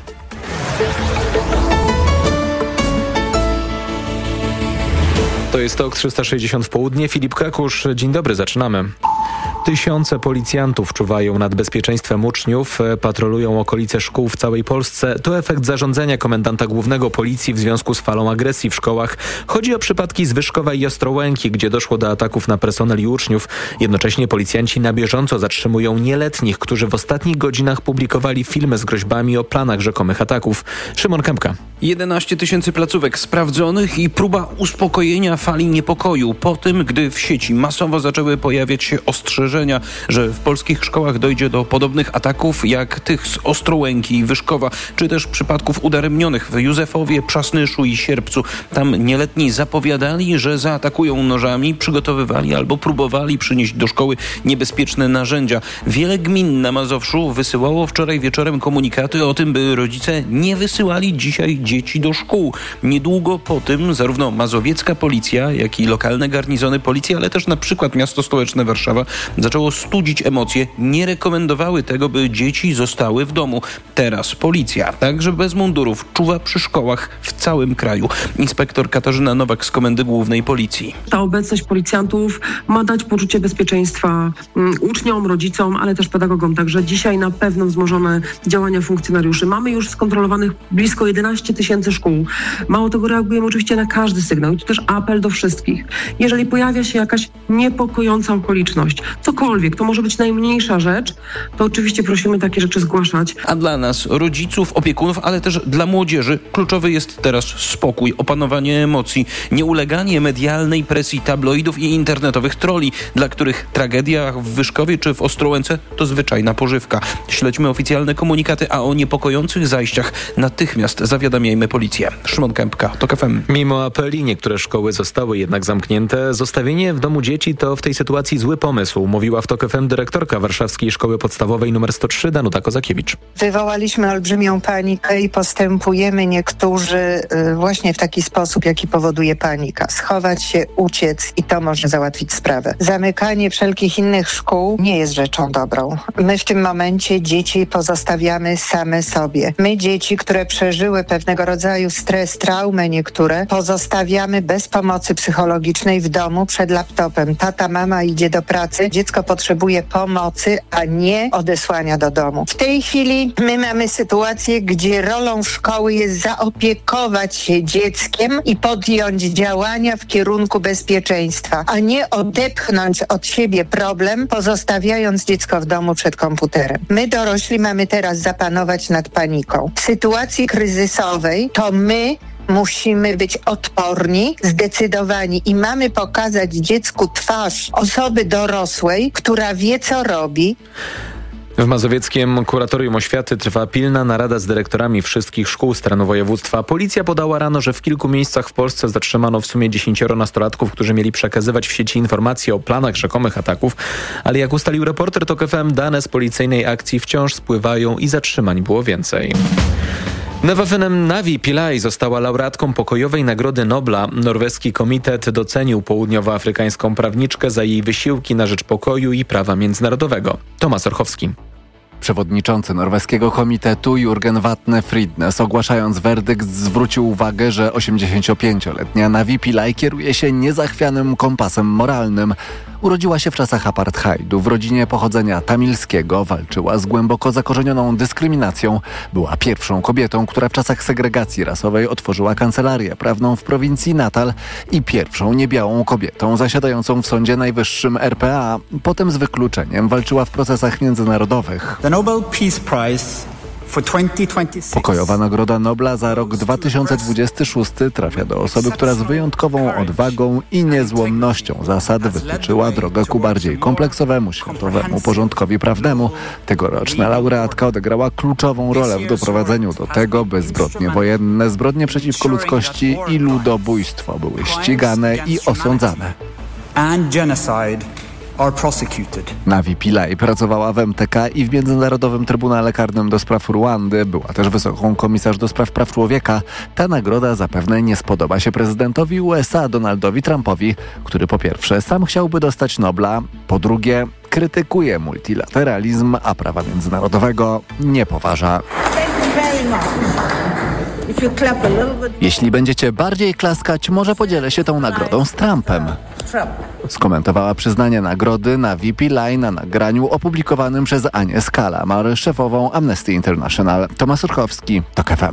To jest TOK trzysta sześćdziesiąt w południe. Filip Kakusz, dzień dobry, zaczynamy. Tysiące policjantów czuwają nad bezpieczeństwem uczniów, patrolują okolice szkół w całej Polsce. To efekt zarządzenia komendanta głównego policji w związku z falą agresji w szkołach. Chodzi o przypadki z Wyszkowa i Ostrołęki, gdzie doszło do ataków na personel i uczniów. Jednocześnie policjanci na bieżąco zatrzymują nieletnich, którzy w ostatnich godzinach publikowali filmy z groźbami o planach rzekomych ataków. Szymon Kępka. jedenaście tysięcy placówek sprawdzonych i próba uspokojenia fali niepokoju po tym, gdy w sieci masowo zaczęły pojawiać się ostrzeżenia, że w polskich szkołach dojdzie do podobnych ataków jak tych z Ostrołęki i Wyszkowa, czy też przypadków udaremnionych w Józefowie, Przasnyszu i Sierpcu. Tam nieletni zapowiadali, że zaatakują nożami, przygotowywali albo próbowali przynieść do szkoły niebezpieczne narzędzia. Wiele gmin na Mazowszu wysyłało wczoraj wieczorem komunikaty o tym, by rodzice nie wysyłali dzisiaj dzieci do szkół. Niedługo po tym zarówno mazowiecka policja, jak i lokalne garnizony policji, ale też na przykład miasto stołeczne Warszawa zaczęło studzić emocje, nie rekomendowały tego, by dzieci zostały w domu. Teraz policja, także bez mundurów, czuwa przy szkołach w całym kraju. Inspektor Katarzyna Nowak z Komendy Głównej Policji. Ta obecność policjantów ma dać poczucie bezpieczeństwa um, uczniom, rodzicom, ale też pedagogom. Także dzisiaj na pewno wzmożone działania funkcjonariuszy. Mamy już skontrolowanych blisko jedenaście tysięcy szkół. Mało tego, reagujemy oczywiście na każdy sygnał. I to też apel do wszystkich. Jeżeli pojawia się jakaś niepokojąca okoliczność, cokolwiek, to może być najmniejsza rzecz, to oczywiście prosimy takie rzeczy zgłaszać. A dla nas, rodziców, opiekunów, ale też dla młodzieży, kluczowy jest teraz spokój, opanowanie emocji, nieuleganie medialnej presji tabloidów i internetowych troli, dla których tragedia w Wyszkowie czy w Ostrołęce to zwyczajna pożywka. Śledźmy oficjalne komunikaty, a o niepokojących zajściach natychmiast zawiadamiajmy policję. Szymon Kępka, TOK F M. Mimo apeli niektóre szkoły zostały jednak zamknięte. Zostawienie w domu dzieci to w tej sytuacji zły pomysł, mówiła w TOK F M dyrektorka Warszawskiej Szkoły Podstawowej nr sto trzy Danuta Kozakiewicz. Wywołaliśmy olbrzymią panikę i postępujemy niektórzy właśnie w taki sposób, jaki powoduje panika. Schować się, uciec i to może załatwić sprawę. Zamykanie wszelkich innych szkół nie jest rzeczą dobrą. My w tym momencie dzieci pozostawiamy same sobie. My dzieci, które przeżyły pewnego rodzaju stres, traumę niektóre, pozostawiamy bez pomocy psychologicznej w domu przed laptopem. Tata, mama idzie do pracy, dziecko potrzebuje pomocy, a nie odesłania do domu. W tej chwili my mamy sytuację, gdzie rolą szkoły jest zaopiekować się dzieckiem i podjąć działania w kierunku bezpieczeństwa, a nie odepchnąć od siebie problem, pozostawiając dziecko w domu przed komputerem. My dorośli mamy teraz zapanować nad paniką. W sytuacji kryzysowej to my musimy być odporni, zdecydowani i mamy pokazać dziecku twarz osoby dorosłej, która wie, co robi. W Mazowieckim Kuratorium Oświaty trwa pilna narada z dyrektorami wszystkich szkół z terenu województwa. Policja podała rano, że w kilku miejscach w Polsce zatrzymano w sumie dziesięcioro nastolatków, którzy mieli przekazywać w sieci informacje o planach rzekomych ataków. Ale jak ustalił reporter TOK F M, dane z policyjnej akcji wciąż spływają i zatrzymań było więcej. Nawafenem Navi Pillay została laureatką pokojowej Nagrody Nobla. Norweski komitet docenił południowoafrykańską prawniczkę za jej wysiłki na rzecz pokoju i prawa międzynarodowego. Tomasz Orchowski. Przewodniczący norweskiego komitetu Jürgen Vatne Fridnes, ogłaszając werdykt, zwrócił uwagę, że osiemdziesięciopięcioletnia Navi Pillay kieruje się niezachwianym kompasem moralnym. Urodziła się w czasach apartheidu w rodzinie pochodzenia tamilskiego, walczyła z głęboko zakorzenioną dyskryminacją. Była pierwszą kobietą, która w czasach segregacji rasowej otworzyła kancelarię prawną w prowincji Natal i pierwszą niebiałą kobietą zasiadającą w Sądzie Najwyższym R P A. Potem z wykluczeniem walczyła w procesach międzynarodowych. The Nobel Peace Prize for twenty twenty-six. Pokojowa Nagroda Nobla za rok dwa tysiące dwudziesty szósty trafia do osoby, która z wyjątkową odwagą i niezłomnością zasad wytyczyła drogę ku bardziej kompleksowemu światowemu porządkowi prawnemu. Tegoroczna laureatka odegrała kluczową rolę w doprowadzeniu do tego, by zbrodnie wojenne, zbrodnie przeciwko ludzkości i ludobójstwo były ścigane i osądzane. And genocide are prosecuted. Navi Pillay pracowała w M T K i w Międzynarodowym Trybunale Karnym do spraw Ruandy. Była też wysoką komisarz do spraw praw człowieka. Ta nagroda zapewne nie spodoba się prezydentowi U S A Donaldowi Trumpowi, który po pierwsze sam chciałby dostać Nobla, po drugie krytykuje multilateralizm, a prawa międzynarodowego nie poważa. Jeśli będziecie bardziej klaskać, może podzielę się tą nagrodą z Trumpem. Skomentowała przyznanie nagrody Navi Pillay na nagraniu opublikowanym przez Anię Skalamar, szefową Amnesty International. Tomasz Urchowski, TOK F M.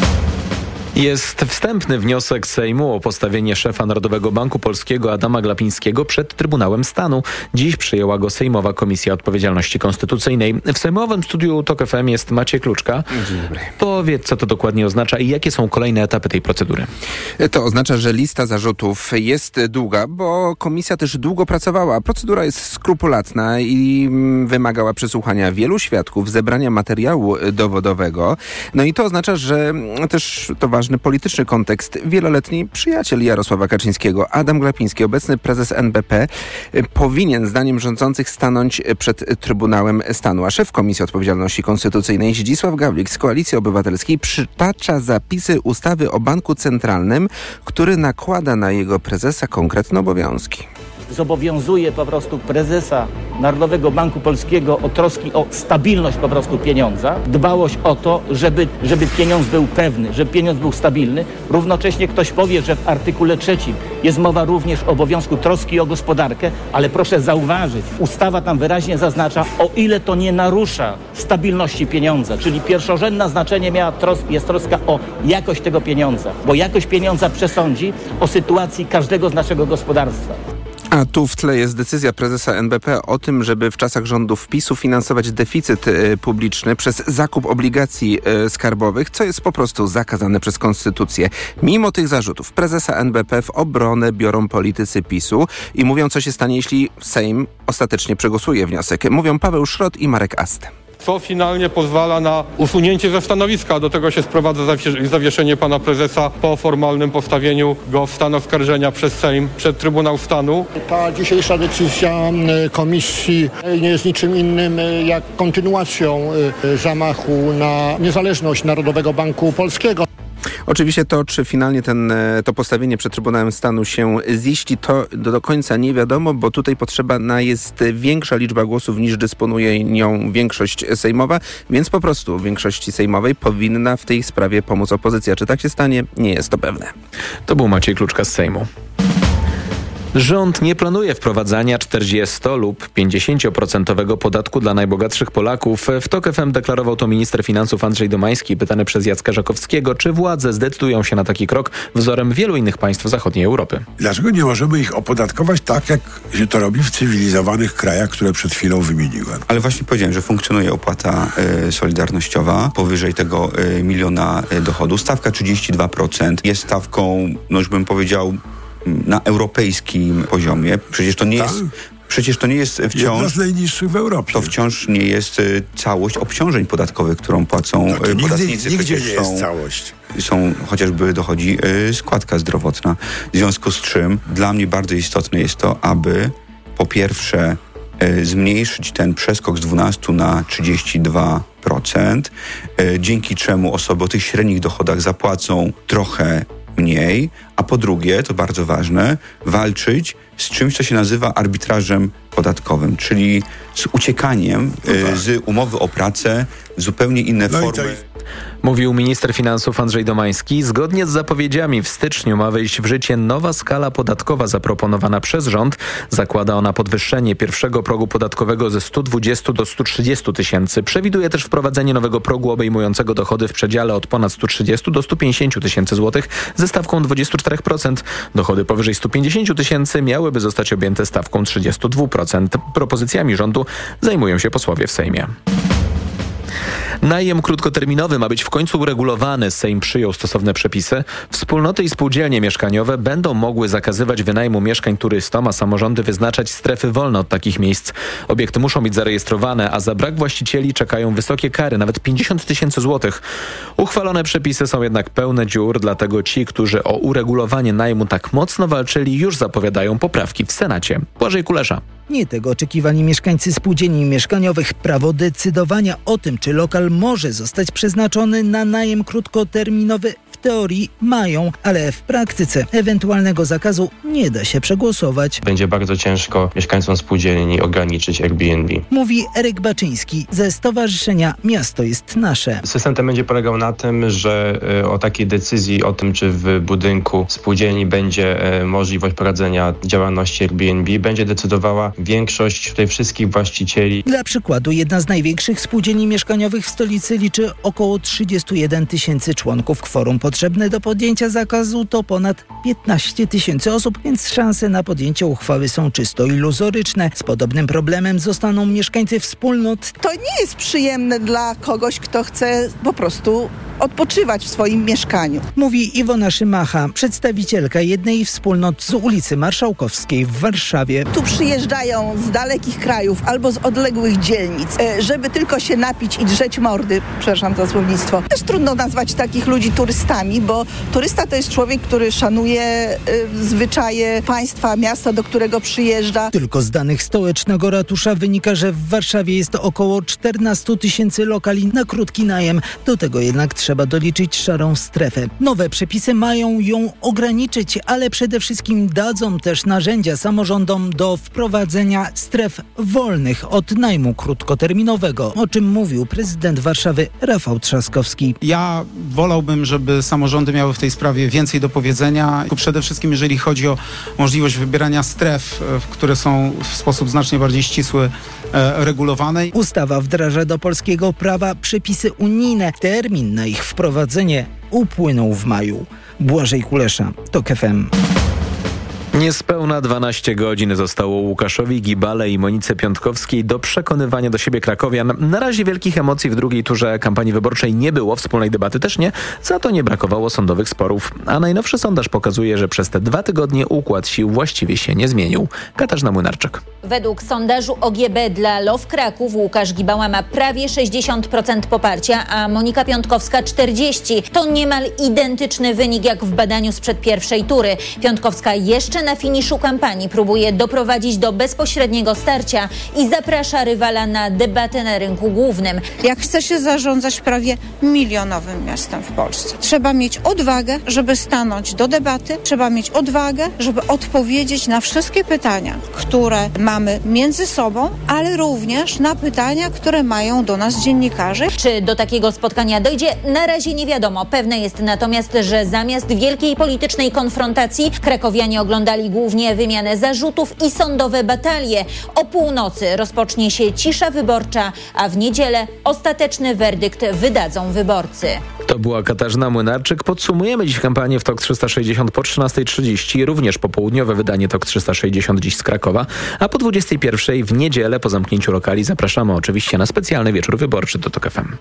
Jest wstępny wniosek Sejmu o postawienie szefa Narodowego Banku Polskiego Adama Glapińskiego przed Trybunałem Stanu. Dziś przyjęła go Sejmowa Komisja Odpowiedzialności Konstytucyjnej. W sejmowym studiu TOK F M jest Maciej Kluczka. Dzień dobry. Powiedz, co to dokładnie oznacza i jakie są kolejne etapy tej procedury. To oznacza, że lista zarzutów jest długa, bo komisja też długo pracowała. Procedura jest skrupulatna i wymagała przesłuchania wielu świadków, zebrania materiału dowodowego. No i to oznacza, że też to ważne ważny polityczny kontekst. Wieloletni przyjaciel Jarosława Kaczyńskiego, Adam Glapiński, obecny prezes N B P, powinien zdaniem rządzących stanąć przed Trybunałem Stanu. A szef Komisji Odpowiedzialności Konstytucyjnej Zdzisław Gawlik z Koalicji Obywatelskiej przytacza zapisy ustawy o Banku Centralnym, który nakłada na jego prezesa konkretne obowiązki. Zobowiązuje po prostu prezesa Narodowego Banku Polskiego o troski o stabilność po prostu pieniądza, dbałość o to, żeby, żeby pieniądz był pewny, żeby pieniądz był stabilny. Równocześnie ktoś powie, że w artykule trzecim jest mowa również o obowiązku troski o gospodarkę, ale proszę zauważyć, ustawa tam wyraźnie zaznacza, o ile to nie narusza stabilności pieniądza, czyli pierwszorzędne znaczenie miała tros- jest troska o jakość tego pieniądza, bo jakość pieniądza przesądzi o sytuacji każdego z naszego gospodarstwa. A tu w tle jest decyzja prezesa N B P o tym, żeby w czasach rządów PiSu finansować deficyt y, publiczny przez zakup obligacji y, skarbowych, co jest po prostu zakazane przez konstytucję. Mimo tych zarzutów prezesa N B P w obronę biorą politycy PiSu i mówią, co się stanie, jeśli Sejm ostatecznie przegłosuje wniosek. Mówią Paweł Szrot i Marek Ast. Co finalnie pozwala na usunięcie ze stanowiska. Do tego się sprowadza zawieszenie pana prezesa po formalnym postawieniu go w stan oskarżenia przez Sejm przed Trybunał Stanu. Ta dzisiejsza decyzja komisji nie jest niczym innym jak kontynuacją zamachu na niezależność Narodowego Banku Polskiego. Oczywiście to, czy finalnie ten, to postawienie przed Trybunałem Stanu się ziści, to do, do końca nie wiadomo, bo tutaj potrzebna jest większa liczba głosów niż dysponuje nią większość sejmowa, więc po prostu większości sejmowej powinna w tej sprawie pomóc opozycja. Czy tak się stanie? Nie jest to pewne. To był Maciej Kluczka z Sejmu. Rząd nie planuje wprowadzania czterdziesto lub pięćdziesięcioprocentowego podatku dla najbogatszych Polaków. W TOK F M deklarował to minister finansów Andrzej Domański, pytany przez Jacka Żakowskiego, czy władze zdecydują się na taki krok wzorem wielu innych państw zachodniej Europy. Dlaczego nie możemy ich opodatkować tak, jak się to robi w cywilizowanych krajach, które przed chwilą wymieniłem? Ale właśnie powiedziałem, że funkcjonuje opłata y, solidarnościowa powyżej tego y, miliona y, dochodu. Stawka trzydzieści dwa procent jest stawką, no już bym powiedział, na europejskim poziomie. Przecież to nie tak? jest... Przecież to nie jest wciąż... Jedna z najniższych w Europie. To wciąż nie jest y, całość obciążeń podatkowych, którą płacą no to y, nigdy, podatnicy. nigdzie Przecież nie jest są, całość. Są, chociażby dochodzi y, składka zdrowotna. W związku z czym dla mnie bardzo istotne jest to, aby po pierwsze y, zmniejszyć ten przeskok z dwunastu na trzydzieści dwa procent, y, dzięki czemu osoby o tych średnich dochodach zapłacą trochę mniej, a po drugie, to bardzo ważne, walczyć z czymś, co się nazywa arbitrażem podatkowym, czyli z uciekaniem no tak. y, z umowy o pracę w zupełnie inne no formy. Mówił minister finansów Andrzej Domański. Zgodnie z zapowiedziami w styczniu ma wejść w życie nowa skala podatkowa zaproponowana przez rząd. Zakłada ona podwyższenie pierwszego progu podatkowego ze stu dwudziestu do stu trzydziestu tysięcy. Przewiduje też wprowadzenie nowego progu obejmującego dochody w przedziale od ponad stu trzydziestu do stu pięćdziesięciu tysięcy złotych ze stawką dwadzieścia cztery procent. Dochody powyżej stu pięćdziesięciu tysięcy miałyby zostać objęte stawką trzydzieści dwa procent. Propozycjami rządu zajmują się posłowie w Sejmie. Najem krótkoterminowy ma być w końcu uregulowany. Sejm przyjął stosowne przepisy. Wspólnoty i spółdzielnie mieszkaniowe będą mogły zakazywać wynajmu mieszkań turystom, a samorządy wyznaczać strefy wolne od takich miejsc. Obiekty muszą być zarejestrowane, a za brak właścicieli czekają wysokie kary, nawet pięćdziesiąt tysięcy złotych. Uchwalone przepisy są jednak pełne dziur, dlatego ci, którzy o uregulowanie najmu tak mocno walczyli, już zapowiadają poprawki w Senacie. Błażej Kulesza. Nie tego oczekiwali mieszkańcy spółdzielni mieszkaniowych. Prawo decydowania o tym, czy lokal może zostać przeznaczony na najem krótkoterminowy, w teorii mają, ale w praktyce ewentualnego zakazu nie da się przegłosować. Będzie bardzo ciężko mieszkańcom spółdzielni ograniczyć Airbnb. Mówi Eryk Baczyński ze Stowarzyszenia Miasto jest Nasze. System ten będzie polegał na tym, że o takiej decyzji o tym, czy w budynku spółdzielni będzie możliwość prowadzenia działalności Airbnb, będzie decydowała większość tutaj wszystkich właścicieli. Dla przykładu jedna z największych spółdzielni mieszkaniowych w stolicy liczy około trzydzieści jeden tysięcy członków. Kworum potrzebne do podjęcia zakazu to ponad piętnaście tysięcy osób, więc szanse na podjęcie uchwały są czysto iluzoryczne. Z podobnym problemem zostaną mieszkańcy wspólnot. To nie jest przyjemne dla kogoś, kto chce po prostu odpoczywać w swoim mieszkaniu. Mówi Iwona Szymacha, przedstawicielka jednej wspólnot z ulicy Marszałkowskiej w Warszawie. Tu przyjeżdżają z dalekich krajów albo z odległych dzielnic, żeby tylko się napić i drzeć mordy, przepraszam za słownictwo. Też trudno nazwać takich ludzi turystami, bo turysta to jest człowiek, który szanuje y, zwyczaje państwa, miasta, do którego przyjeżdża. Tylko z danych stołecznego ratusza wynika, że w Warszawie jest to około czternaście tysięcy lokali na krótki najem. Do tego jednak trzeba doliczyć szarą strefę. Nowe przepisy mają ją ograniczyć, ale przede wszystkim dadzą też narzędzia samorządom do wprowadzenia stref wolnych od najmu krótkoterminowego, o czym mówił prezydent Warszawy Rafał Trzaskowski. Ja wolałbym, żeby samorządy miały w tej sprawie więcej do powiedzenia. Przede wszystkim jeżeli chodzi o możliwość wybierania stref, które są w sposób znacznie bardziej ścisły e, regulowane. Ustawa wdraża do polskiego prawa przepisy unijne. Termin na ich wprowadzenie upłynął w maju. Błażej Kulesza, TOK F M. Niespełna dwanaście godzin zostało Łukaszowi Gibale i Monice Piątkowskiej do przekonywania do siebie krakowian. Na razie wielkich emocji w drugiej turze kampanii wyborczej nie było, wspólnej debaty też nie, za to nie brakowało sądowych sporów. A najnowszy sondaż pokazuje, że przez te dwa tygodnie układ sił właściwie się nie zmienił. Katarzyna Młynarczyk. Według sondażu O G B dla Love Kraków Łukasz Gibała ma prawie sześćdziesiąt procent poparcia, a Monika Piątkowska czterdzieści procent. To niemal identyczny wynik jak w badaniu sprzed pierwszej tury. Piątkowska jeszcze na finiszu kampanii próbuje doprowadzić do bezpośredniego starcia i zaprasza rywala na debatę na rynku głównym. Jak chce się zarządzać prawie milionowym miastem w Polsce, trzeba mieć odwagę, żeby stanąć do debaty, trzeba mieć odwagę, żeby odpowiedzieć na wszystkie pytania, które mamy między sobą, ale również na pytania, które mają do nas dziennikarze. Czy do takiego spotkania dojdzie? Na razie nie wiadomo. Pewne jest natomiast, że zamiast wielkiej politycznej konfrontacji krakowianie oglądali głównie wymianę zarzutów i sądowe batalie. O północy rozpocznie się cisza wyborcza, a w niedzielę ostateczny werdykt wydadzą wyborcy. To była Katarzyna Młynarczyk. Podsumujemy dziś kampanię w TOK trzysta sześćdziesiąt po trzynastej trzydzieści. Również popołudniowe wydanie TOK trzysta sześćdziesiąt dziś z Krakowa. A po dwudziestej pierwszej w niedzielę po zamknięciu lokali zapraszamy oczywiście na specjalny wieczór wyborczy do TOK F M.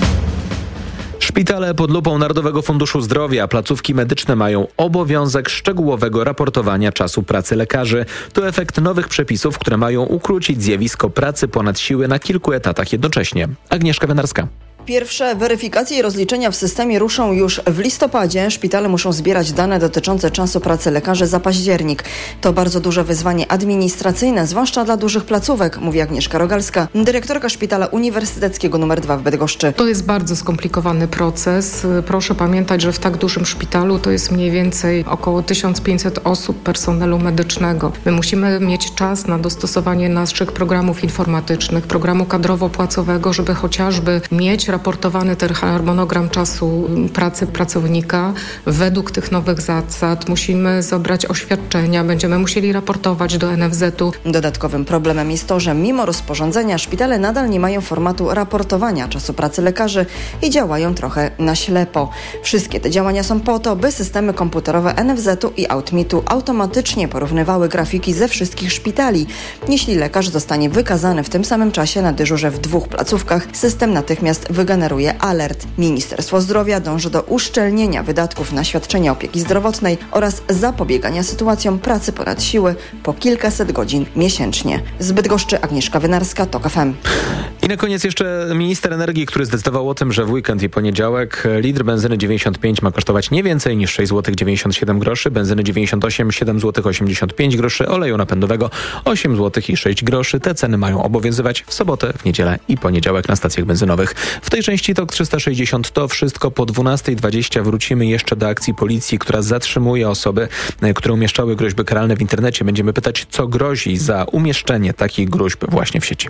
Szpitale pod lupą Narodowego Funduszu Zdrowia, placówki medyczne mają obowiązek szczegółowego raportowania czasu pracy lekarzy. To efekt nowych przepisów, które mają ukrócić zjawisko pracy ponad siły na kilku etatach jednocześnie. Agnieszka Wenarska. Pierwsze weryfikacje i rozliczenia w systemie ruszą już w listopadzie. Szpitale muszą zbierać dane dotyczące czasu pracy lekarzy za październik. To bardzo duże wyzwanie administracyjne, zwłaszcza dla dużych placówek, mówi Agnieszka Rogalska, dyrektorka Szpitala Uniwersyteckiego numer dwa w Bydgoszczy. To jest bardzo skomplikowany proces. Proszę pamiętać, że w tak dużym szpitalu to jest mniej więcej około tysiąc pięćset osób personelu medycznego. My musimy mieć czas na dostosowanie naszych programów informatycznych, programu kadrowo-płacowego, żeby chociażby mieć raportowany ten harmonogram czasu pracy pracownika według tych nowych zasad. Musimy zebrać oświadczenia, będziemy musieli raportować do N F Z u. Dodatkowym problemem jest to, że mimo rozporządzenia szpitale nadal nie mają formatu raportowania czasu pracy lekarzy i działają trochę na ślepo. Wszystkie te działania są po to, by systemy komputerowe N F Z u i Outmitu automatycznie porównywały grafiki ze wszystkich szpitali. Jeśli lekarz zostanie wykazany w tym samym czasie na dyżurze w dwóch placówkach, system natychmiast wygeneruje alert. Ministerstwo Zdrowia dąży do uszczelnienia wydatków na świadczenia opieki zdrowotnej oraz zapobiegania sytuacjom pracy ponad siły po kilkaset godzin miesięcznie. Z Bydgoszczy Agnieszka Wynarska, TOK F M. I na koniec jeszcze minister energii, który zdecydował o tym, że w weekend i poniedziałek litr benzyny dziewięćdziesiąt pięć ma kosztować nie więcej niż sześć złotych dziewięćdziesiąt siedem groszy, benzyny dziewięćdziesiąt osiem siedem złotych osiemdziesiąt pięć groszy, oleju napędowego osiem złotych i sześć groszy. Te ceny mają obowiązywać w sobotę, w niedzielę i poniedziałek na stacjach benzynowych. W tej części TOK trzysta sześćdziesiąt to wszystko. Po dwunastej dwadzieścia wrócimy jeszcze do akcji policji, która zatrzymuje osoby, które umieszczały groźby karalne w internecie. Będziemy pytać, co grozi za umieszczenie takich groźb właśnie w sieci.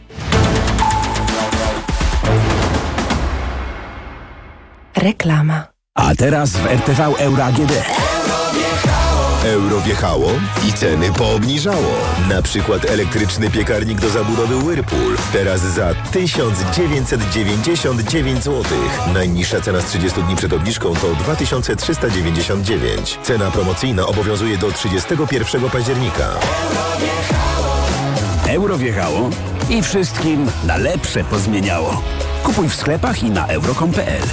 Reklama. A teraz w R T V Euro A G D. Euro wjechało i ceny poobniżało. Na przykład elektryczny piekarnik do zabudowy Whirlpool. Teraz za tysiąc dziewięćset dziewięćdziesiąt dziewięć złotych. Najniższa cena z trzydziestu dni przed obniżką to dwa tysiące trzysta dziewięćdziesiąt dziewięć. Cena promocyjna obowiązuje do trzydziestego pierwszego października. Euro wjechało i wszystkim na lepsze pozmieniało. Kupuj w sklepach i na euro kropka com kropka p l.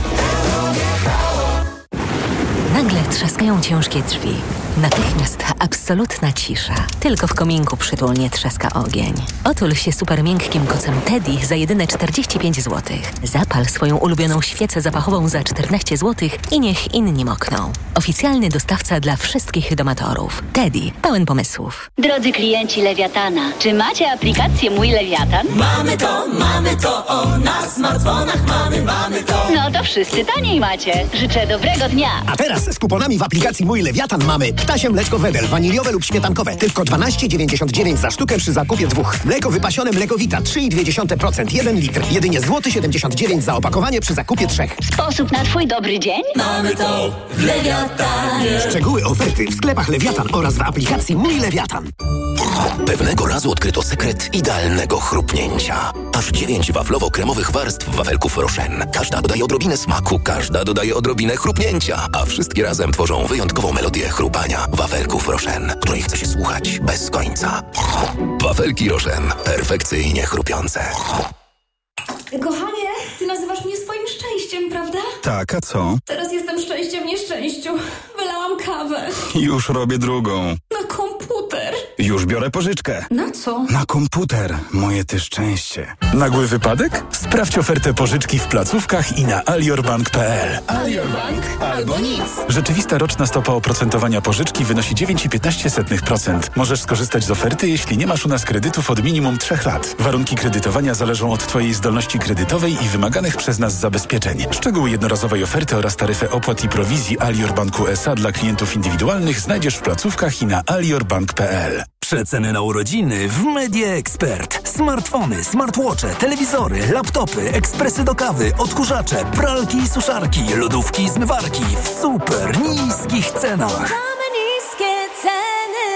Nagle trzaskają ciężkie drzwi. Natychmiast absolutna cisza. Tylko w kominku przytulnie trzaska ogień. Otul się super miękkim kocem Teddy za jedyne czterdzieści pięć złotych. Zapal swoją ulubioną świecę zapachową za czternaście złotych i niech inni mokną. Oficjalny dostawca dla wszystkich domatorów. Teddy, pełen pomysłów. Drodzy klienci Lewiatana, czy macie aplikację Mój Lewiatan? Mamy to, mamy to, o, na smartfonach mamy, mamy to. No to wszyscy taniej macie. Życzę dobrego dnia. A teraz z kuponami w aplikacji Mój Lewiatan mamy ptasie mleczko Wedel, waniliowe lub śmietankowe. Tylko dwanaście dziewięćdziesiąt dziewięć za sztukę przy zakupie dwóch. Mleko wypasione Mlekowita trzy i dwie dziesiąte procent, jeden litr. Jedynie złoty siedemdziesiąt dziewięć za opakowanie przy zakupie trzech. Sposób na twój dobry dzień? Mamy to w Lewiatanie. Szczegóły oferty w sklepach Lewiatan oraz w aplikacji Mój Lewiatan. Pewnego razu odkryto sekret idealnego chrupnięcia. Aż dziewięć waflowo-kremowych warstw wafelków Rochen. Każda dodaje odrobinę smaku, każda dodaje odrobinę chrupnięcia, a wszystkie razem tworzą wyjątkową melodię chrupania wafelków Rochen, której chce się słuchać bez końca. Wafelki Rochen. Perfekcyjnie chrupiące. Kochanie, ty nazywasz mnie swoim szczęściem, prawda? Tak, a co? Teraz jestem szczęście w nieszczęściu. Wylałam kawę. Już robię drugą. Na komputer. Już biorę pożyczkę. Na co? Na komputer. Moje ty szczęście. Nagły wypadek? Sprawdź ofertę pożyczki w placówkach i na aliorbank kropka p l. Aliorbank albo nic. Rzeczywista roczna stopa oprocentowania pożyczki wynosi dziewięć i piętnaście procent. Możesz skorzystać z oferty, jeśli nie masz u nas kredytów od minimum trzech lat. Warunki kredytowania zależą od twojej zdolności kredytowej i wymaganych przez nas zabezpieczeń. Szczegóły jednorazowej oferty oraz taryfę opłat i prowizji Alior Banku S A dla klientów indywidualnych znajdziesz w placówkach i na aliorbank kropka p l. Przeceny na urodziny w Media Expert. Smartfony, smartwatche, telewizory, laptopy, ekspresy do kawy, odkurzacze, pralki i suszarki, lodówki i zmywarki w super niskich cenach. Mamy niskie ceny.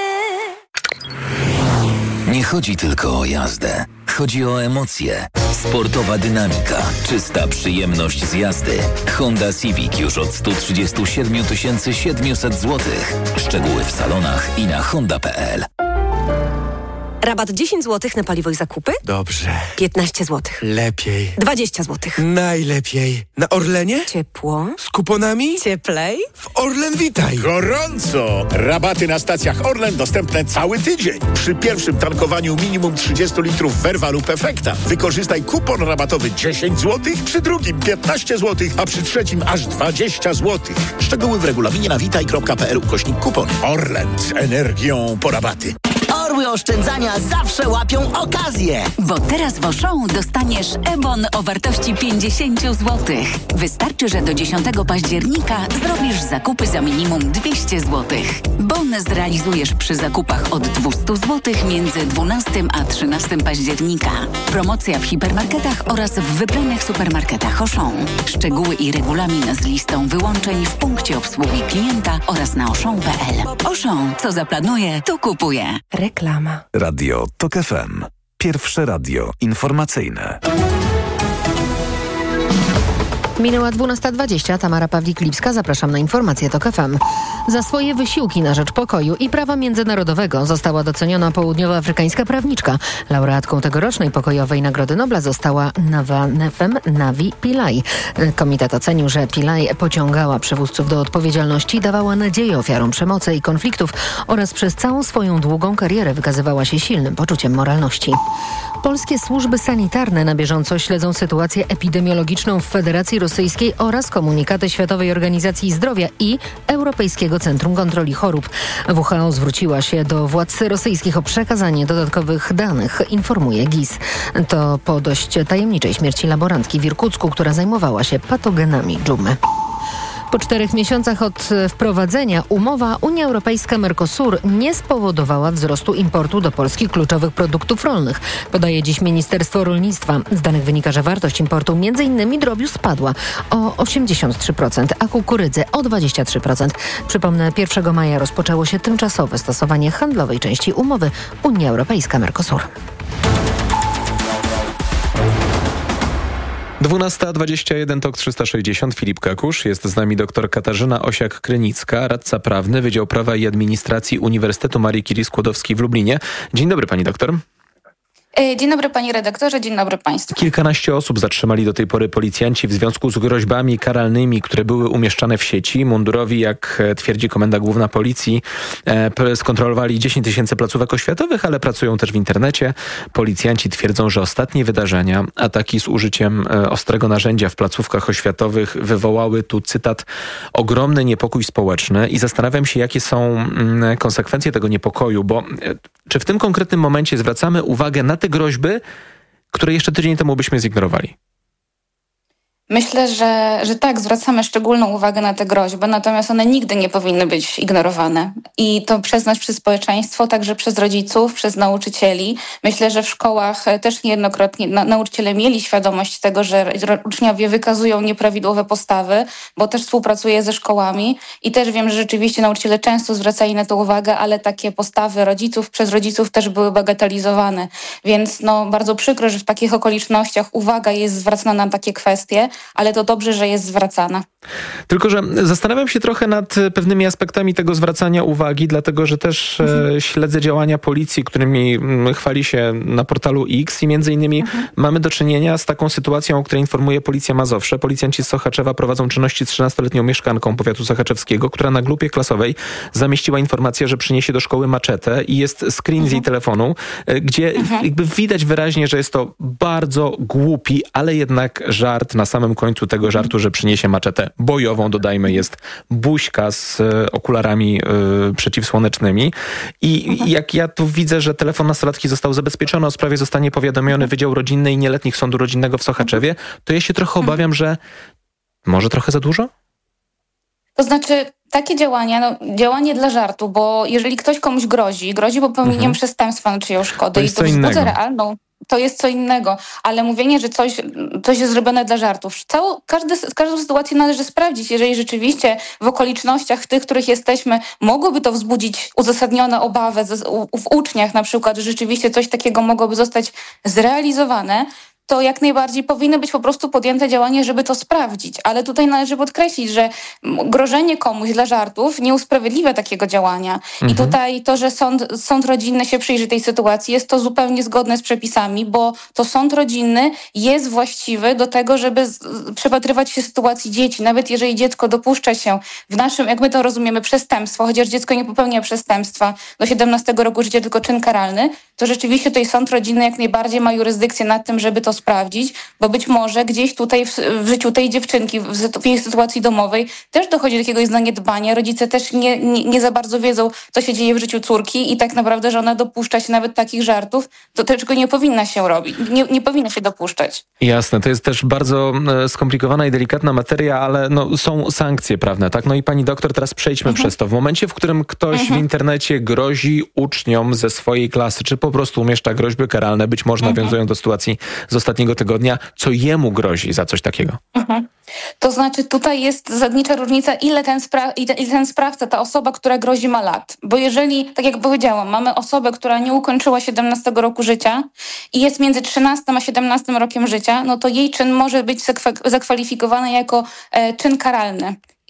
Nie chodzi tylko o jazdę. Chodzi o emocje. Sportowa dynamika, czysta przyjemność z jazdy. Honda Civic już od sto trzydzieści siedem tysięcy siedemset złotych. Szczegóły w salonach i na honda kropka p l. Rabat dziesięć złotych na paliwo i zakupy? Dobrze. piętnaście złotych. Lepiej. dwadzieścia złotych. Najlepiej. Na Orlenie? Ciepło. Z kuponami? Cieplej. W Orlen Witaj. Gorąco! Rabaty na stacjach Orlen dostępne cały tydzień. Przy pierwszym tankowaniu minimum trzydzieści litrów Verva lub Efekta wykorzystaj kupon rabatowy dziesięć złotych, przy drugim piętnaście złotych, a przy trzecim aż dwadzieścia złotych. Szczegóły w regulaminie na witaj kropka p l ukośnik kupon. Orlen z energią po rabaty. Orły oszczędzania zawsze łapią okazję. Bo teraz w Auchan dostaniesz e-bon o wartości pięćdziesiąt złotych. Wystarczy, że do dziesiątego października zrobisz zakupy za minimum dwieście złotych. Bon zrealizujesz przy zakupach od dwieście złotych między dwunastego a trzynastego października. Promocja w hipermarketach oraz w wybranych supermarketach Auchan. Szczegóły i regulamin z listą wyłączeń w punkcie obsługi klienta oraz na auchan kropka p l. Auchan, co zaplanuje, to kupuje. Reklama. Radio TOK F M. Pierwsze radio informacyjne. Minęła dwunasta dwadzieścia. Tamara Pawlik-Lipska. Zapraszam na informacje TOK F M. Za swoje wysiłki na rzecz pokoju i prawa międzynarodowego została doceniona południowoafrykańska prawniczka. Laureatką tegorocznej pokojowej Nagrody Nobla została Navanefem Navi Pillay. Komitet ocenił, że Pillay pociągała przywódców do odpowiedzialności, dawała nadzieję ofiarom przemocy i konfliktów oraz przez całą swoją długą karierę wykazywała się silnym poczuciem moralności. Polskie służby sanitarne na bieżąco śledzą sytuację epidemiologiczną w Federacji Rosyjskiej oraz komunikaty Światowej Organizacji Zdrowia i Europejskiego Centrum Kontroli Chorób. W H O zwróciła się do władz rosyjskich o przekazanie dodatkowych danych, informuje G I S. To po dość tajemniczej śmierci laborantki w Irkucku, która zajmowała się patogenami dżumy. Po czterech miesiącach od wprowadzenia umowa Unia Europejska-Mercosur nie spowodowała wzrostu importu do Polski kluczowych produktów rolnych, podaje dziś Ministerstwo Rolnictwa. Z danych wynika, że wartość importu m.in. drobiu spadła o osiemdziesiąt trzy procent, a kukurydzy o dwadzieścia trzy procent. Przypomnę, pierwszego maja rozpoczęło się tymczasowe stosowanie handlowej części umowy Unia Europejska-Mercosur. dwunasta dwadzieścia jeden, TOK trzysta sześćdziesiąt. Filip Kakusz. Jest z nami doktor Katarzyna Osiak-Krynicka, radca prawny, Wydział Prawa i Administracji Uniwersytetu Marii Curie-Skłodowskiej w Lublinie. Dzień dobry, pani doktor. Dzień dobry panie redaktorze, dzień dobry państwu. Kilkanaście osób zatrzymali do tej pory policjanci w związku z groźbami karalnymi, które były umieszczane w sieci. Mundurowi, jak twierdzi Komenda Główna Policji, skontrolowali dziesięć tysięcy placówek oświatowych, ale pracują też w internecie. Policjanci twierdzą, że ostatnie wydarzenia, ataki z użyciem ostrego narzędzia w placówkach oświatowych wywołały, tu cytat, ogromny niepokój społeczny i zastanawiam się, jakie są konsekwencje tego niepokoju, bo czy w tym konkretnym momencie zwracamy uwagę na te groźby, które jeszcze tydzień temu byśmy zignorowali? Myślę, że, że tak, zwracamy szczególną uwagę na te groźby, natomiast one nigdy nie powinny być ignorowane. I to przez nas, przez społeczeństwo, także przez rodziców, przez nauczycieli. Myślę, że w szkołach też niejednokrotnie na, nauczyciele mieli świadomość tego, że uczniowie wykazują nieprawidłowe postawy, bo też współpracuję ze szkołami i też wiem, że rzeczywiście nauczyciele często zwracali na to uwagę, ale takie postawy rodziców przez rodziców też były bagatelizowane. Więc no, bardzo przykro, że w takich okolicznościach uwaga jest zwracana na takie kwestie, ale to dobrze, że jest zwracana. Tylko że zastanawiam się trochę nad pewnymi aspektami tego zwracania uwagi, dlatego że też mhm. śledzę działania policji, którymi chwali się na portalu X i między innymi mhm. mamy do czynienia z taką sytuacją, o której informuje Policja Mazowsze. Policjanci z Sochaczewa prowadzą czynności z trzynastoletnią mieszkanką powiatu sochaczewskiego, która na grupie klasowej zamieściła informację, że przyniesie do szkoły maczetę i jest screen mhm. z jej telefonu, gdzie mhm. jakby widać wyraźnie, że jest to bardzo głupi, ale jednak żart. Na samym końcu tego żartu, że przyniesie maczetę bojową, dodajmy, jest buźka z okularami y, przeciwsłonecznymi. I mhm. jak ja tu widzę, że telefon nastolatki został zabezpieczony, o sprawie zostanie powiadomiony mhm. Wydział Rodzinny i Nieletnich Sądu Rodzinnego w Sochaczewie, to ja się trochę mhm. obawiam, że może trochę za dużo? To znaczy takie działania, no, działanie dla żartu, bo jeżeli ktoś komuś grozi, grozi popełnieniem mhm. przestępstwa na czyjąś szkodę to jest i to wzbudza realną... to jest co innego, ale mówienie, że coś, coś jest zrobione dla żartów. Całą, każdy, każdą sytuację należy sprawdzić. Jeżeli rzeczywiście w okolicznościach, w tych, których jesteśmy, mogłoby to wzbudzić uzasadnione obawy w uczniach na przykład, że rzeczywiście coś takiego mogłoby zostać zrealizowane, to jak najbardziej powinny być po prostu podjęte działania, żeby to sprawdzić. Ale tutaj należy podkreślić, że grożenie komuś dla żartów nie usprawiedliwia takiego działania. Mhm. I tutaj to, że sąd, sąd rodzinny się przyjrzy tej sytuacji, jest to zupełnie zgodne z przepisami, bo to sąd rodzinny jest właściwy do tego, żeby z, przypatrywać się sytuacji dzieci. Nawet jeżeli dziecko dopuszcza się w naszym, jak my to rozumiemy, przestępstwo, chociaż dziecko nie popełnia przestępstwa do siedemnastego roku życia, tylko czyn karalny, to rzeczywiście tutaj sąd rodzinny jak najbardziej ma jurysdykcję nad tym, żeby to sprawdzić, bo być może gdzieś tutaj w, w życiu tej dziewczynki, w, w jej sytuacji domowej też dochodzi do jakiegoś zaniedbania. Rodzice też nie, nie, nie za bardzo wiedzą, co się dzieje w życiu córki i tak naprawdę, że ona dopuszcza się nawet takich żartów, to tego nie powinna się robić, nie, nie powinna się dopuszczać. Jasne, to jest też bardzo skomplikowana i delikatna materia, ale no, są sankcje prawne, tak? No i pani doktor, teraz przejdźmy mhm. przez to. W momencie, w którym ktoś mhm. w internecie grozi uczniom ze swojej klasy, czy po prostu umieszcza groźby karalne, być może mhm. nawiązują do sytuacji z ostatniego tygodnia, co jemu grozi za coś takiego? Mhm. To znaczy tutaj jest zasadnicza różnica, ile ten, spra- ile ten sprawca, ta osoba, która grozi, ma lat. Bo jeżeli, tak jak powiedziałam, mamy osobę, która nie ukończyła siedemnastego roku życia i jest między trzynastym a siedemnastym rokiem życia, no to jej czyn może być zakwa- zakwalifikowany jako e, czyn karalny.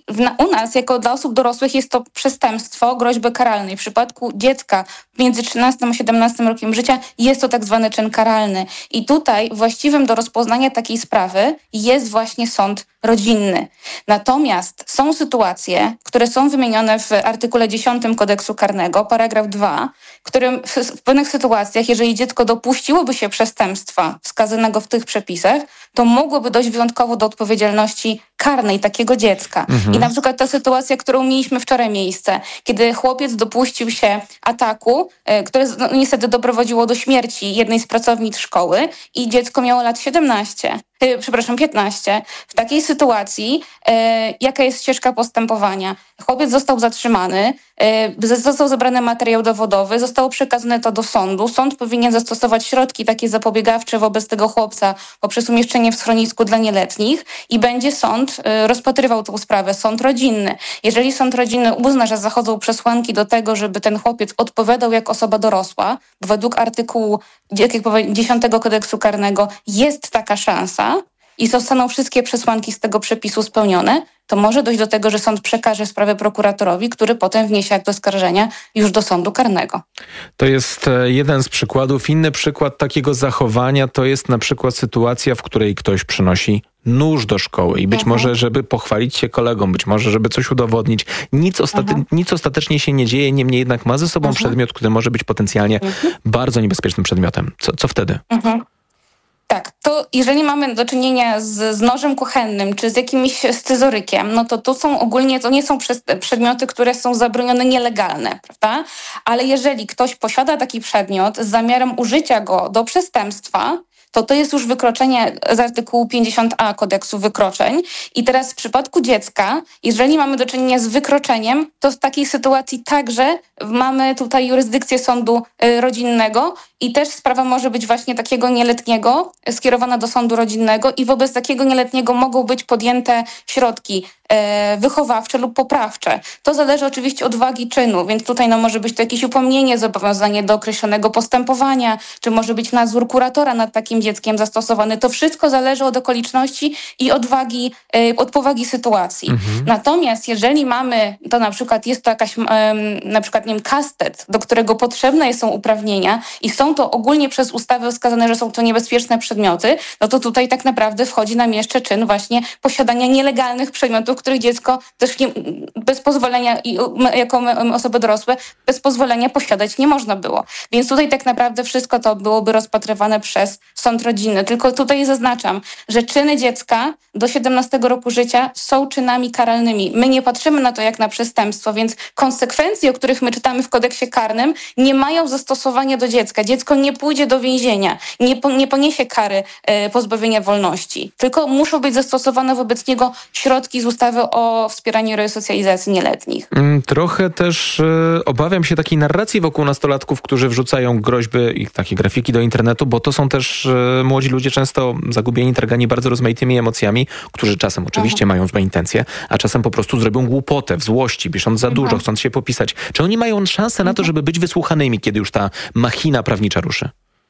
U nas, jako dla osób dorosłych, jest to przestępstwo groźby karalnej. W przypadku dziecka między trzynastym a siedemnastym rokiem życia jest to tak zwany czyn karalny. I tutaj właściwym do rozpoznania takiej sprawy jest właśnie sąd rodzinny. Natomiast są sytuacje, które są wymienione w artykule dziesiątym Kodeksu Karnego, paragraf dwa, którym w, w pewnych sytuacjach, jeżeli dziecko dopuściłoby się przestępstwa wskazanego w tych przepisach, to mogłoby dojść wyjątkowo do odpowiedzialności karnej takiego dziecka. Mhm. I na przykład ta sytuacja, którą mieliśmy wczoraj miejsce, kiedy chłopiec dopuścił się ataku, e, które no, niestety doprowadziło do śmierci jednej z pracownic szkoły i dziecko miało lat siedemnaście. Przepraszam, piętnaście. W takiej sytuacji e, jaka jest ścieżka postępowania? Chłopiec został zatrzymany, e, został zebrany materiał dowodowy, zostało przekazane to do sądu. Sąd powinien zastosować środki takie zapobiegawcze wobec tego chłopca poprzez umieszczenie w schronisku dla nieletnich i będzie sąd e, rozpatrywał tę sprawę, sąd rodzinny. Jeżeli sąd rodzinny uzna, że zachodzą przesłanki do tego, żeby ten chłopiec odpowiadał jak osoba dorosła, bo według artykułu dziesiątego Kodeksu Karnego jest taka szansa, i zostaną wszystkie przesłanki z tego przepisu spełnione, to może dojść do tego, że sąd przekaże sprawę prokuratorowi, który potem wniesie akt oskarżenia już do sądu karnego. To jest jeden z przykładów. Inny przykład takiego zachowania to jest na przykład sytuacja, w której ktoś przynosi nóż do szkoły i być mhm. może, żeby pochwalić się kolegom, być może, żeby coś udowodnić. Nic, ostaty- mhm. nic ostatecznie się nie dzieje, niemniej jednak ma ze sobą mhm. przedmiot, który może być potencjalnie mhm. bardzo niebezpiecznym przedmiotem. Co, co wtedy? Mhm. Tak, to jeżeli mamy do czynienia z, z nożem kuchennym czy z jakimś scyzorykiem, no to tu są ogólnie, to nie są przedmioty, które są zabronione nielegalne, prawda? Ale jeżeli ktoś posiada taki przedmiot z zamiarem użycia go do przestępstwa, to to jest już wykroczenie z artykułu pięćdziesiąt a Kodeksu Wykroczeń. I teraz w przypadku dziecka, jeżeli mamy do czynienia z wykroczeniem, to w takiej sytuacji także mamy tutaj jurysdykcję sądu rodzinnego i też sprawa może być właśnie takiego nieletniego skierowana do sądu rodzinnego i wobec takiego nieletniego mogą być podjęte środki e, wychowawcze lub poprawcze. To zależy oczywiście od wagi czynu, więc tutaj no, może być to jakieś upomnienie, zobowiązanie do określonego postępowania, czy może być nadzór kuratora nad takim dzieckiem zastosowany. To wszystko zależy od okoliczności i od wagi, e, od powagi sytuacji. Mhm. Natomiast jeżeli mamy, to na przykład jest to jakaś, e, na przykład nie wiem, kastet, do którego potrzebne są uprawnienia i są to ogólnie przez ustawę wskazane, że są to niebezpieczne przedmioty, no to tutaj tak naprawdę wchodzi nam jeszcze czyn właśnie posiadania nielegalnych przedmiotów, których dziecko też nie, bez pozwolenia, jako osoby dorosłe, bez pozwolenia posiadać nie można było. Więc tutaj tak naprawdę wszystko to byłoby rozpatrywane przez sąd rodzinny. Tylko tutaj zaznaczam, że czyny dziecka do siedemnastego roku życia są czynami karalnymi. My nie patrzymy na to jak na przestępstwo, więc konsekwencje, o których my czytamy w kodeksie karnym, nie mają zastosowania do dziecka. Dziecko nie pójdzie do więzienia, nie, po, nie poniesie kary e, pozbawienia wolności, tylko muszą być zastosowane wobec niego środki z ustawy o wspieraniu resocjalizacji nieletnich. Trochę też e, obawiam się takiej narracji wokół nastolatków, którzy wrzucają groźby i takie grafiki do internetu, bo to są też e, młodzi ludzie często zagubieni, targani bardzo rozmaitymi emocjami, którzy czasem oczywiście Aha. mają złe intencje, a czasem po prostu zrobią głupotę w złości, pisząc za Aha. dużo, chcąc się popisać. Czy oni mają szansę na to, żeby być wysłuchanymi, kiedy już ta machina prawnicza ruszy?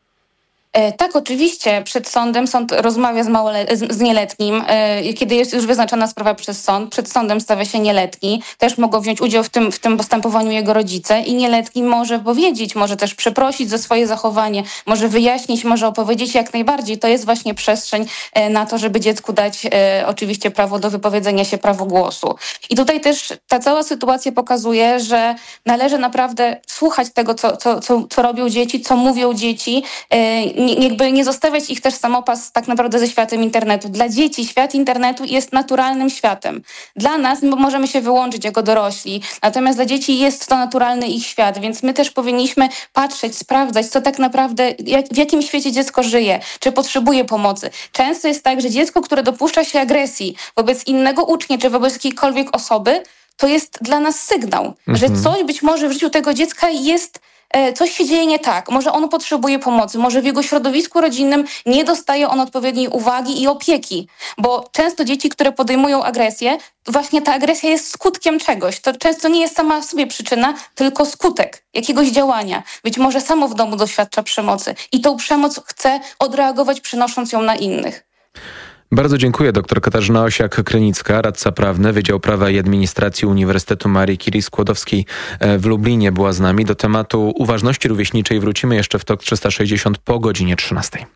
Tak, oczywiście. Przed sądem sąd rozmawia z, małole- z nieletnim. Kiedy jest już wyznaczona sprawa przez sąd, przed sądem stawia się nieletni. Też mogą wziąć udział w tym, w tym postępowaniu jego rodzice i nieletni może powiedzieć, może też przeprosić za swoje zachowanie, może wyjaśnić, może opowiedzieć jak najbardziej. To jest właśnie przestrzeń na to, żeby dziecku dać e, oczywiście prawo do wypowiedzenia się, prawo głosu. I tutaj też ta cała sytuacja pokazuje, że należy naprawdę słuchać tego, co, co, co, co robią dzieci, co mówią dzieci, e, Nie, jakby nie zostawiać ich też samopas tak naprawdę ze światem internetu. Dla dzieci świat internetu jest naturalnym światem. Dla nas my możemy się wyłączyć jako dorośli, natomiast dla dzieci jest to naturalny ich świat, więc my też powinniśmy patrzeć, sprawdzać, co tak naprawdę, jak, w jakim świecie dziecko żyje, czy potrzebuje pomocy. Często jest tak, że dziecko, które dopuszcza się agresji wobec innego ucznia, czy wobec jakiejkolwiek osoby, to jest dla nas sygnał, mhm. że coś być może w życiu tego dziecka jest e, coś się dzieje nie tak, może on potrzebuje pomocy, może w jego środowisku rodzinnym nie dostaje on odpowiedniej uwagi i opieki, bo często dzieci, które podejmują agresję, właśnie ta agresja jest skutkiem czegoś. To często nie jest sama w sobie przyczyna, tylko skutek jakiegoś działania. Być może samo w domu doświadcza przemocy i tą przemoc chce odreagować, przenosząc ją na innych. Bardzo dziękuję. Doktor Katarzyna Osiak-Krynicka, radca prawny, Wydział Prawa i Administracji Uniwersytetu Marii Curie-Skłodowskiej w Lublinie była z nami. Do tematu uważności rówieśniczej wrócimy jeszcze w TOK trzysta sześćdziesiąt po godzinie trzynastej.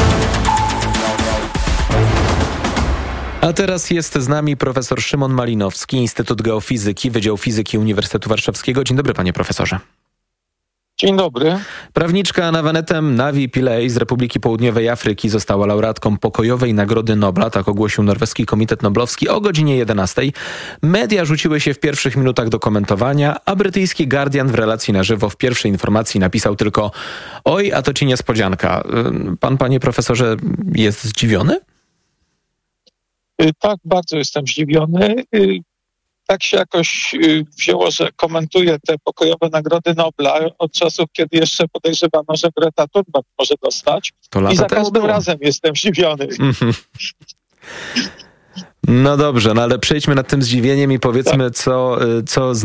A teraz jest z nami profesor Szymon Malinowski, Instytut Geofizyki, Wydział Fizyki Uniwersytetu Warszawskiego. Dzień dobry, panie profesorze. Dzień dobry. Prawniczka Nawanetem Navi Pillay z Republiki Południowej Afryki została laureatką Pokojowej Nagrody Nobla, tak ogłosił Norweski Komitet Noblowski o godzinie jedenastej. Media rzuciły się w pierwszych minutach do komentowania, a brytyjski Guardian w relacji na żywo w pierwszej informacji napisał tylko: oj, a to ci niespodzianka. Pan, panie profesorze, jest zdziwiony? Tak, bardzo jestem zdziwiony. Tak się jakoś wzięło, że komentuję te pokojowe nagrody Nobla od czasów, kiedy jeszcze podejrzewano, że Greta Thunberg może dostać. To lata I za temu każdym było. razem jestem zdziwiony. Mm-hmm. No dobrze, no ale przejdźmy nad tym zdziwieniem i powiedzmy, tak. co, co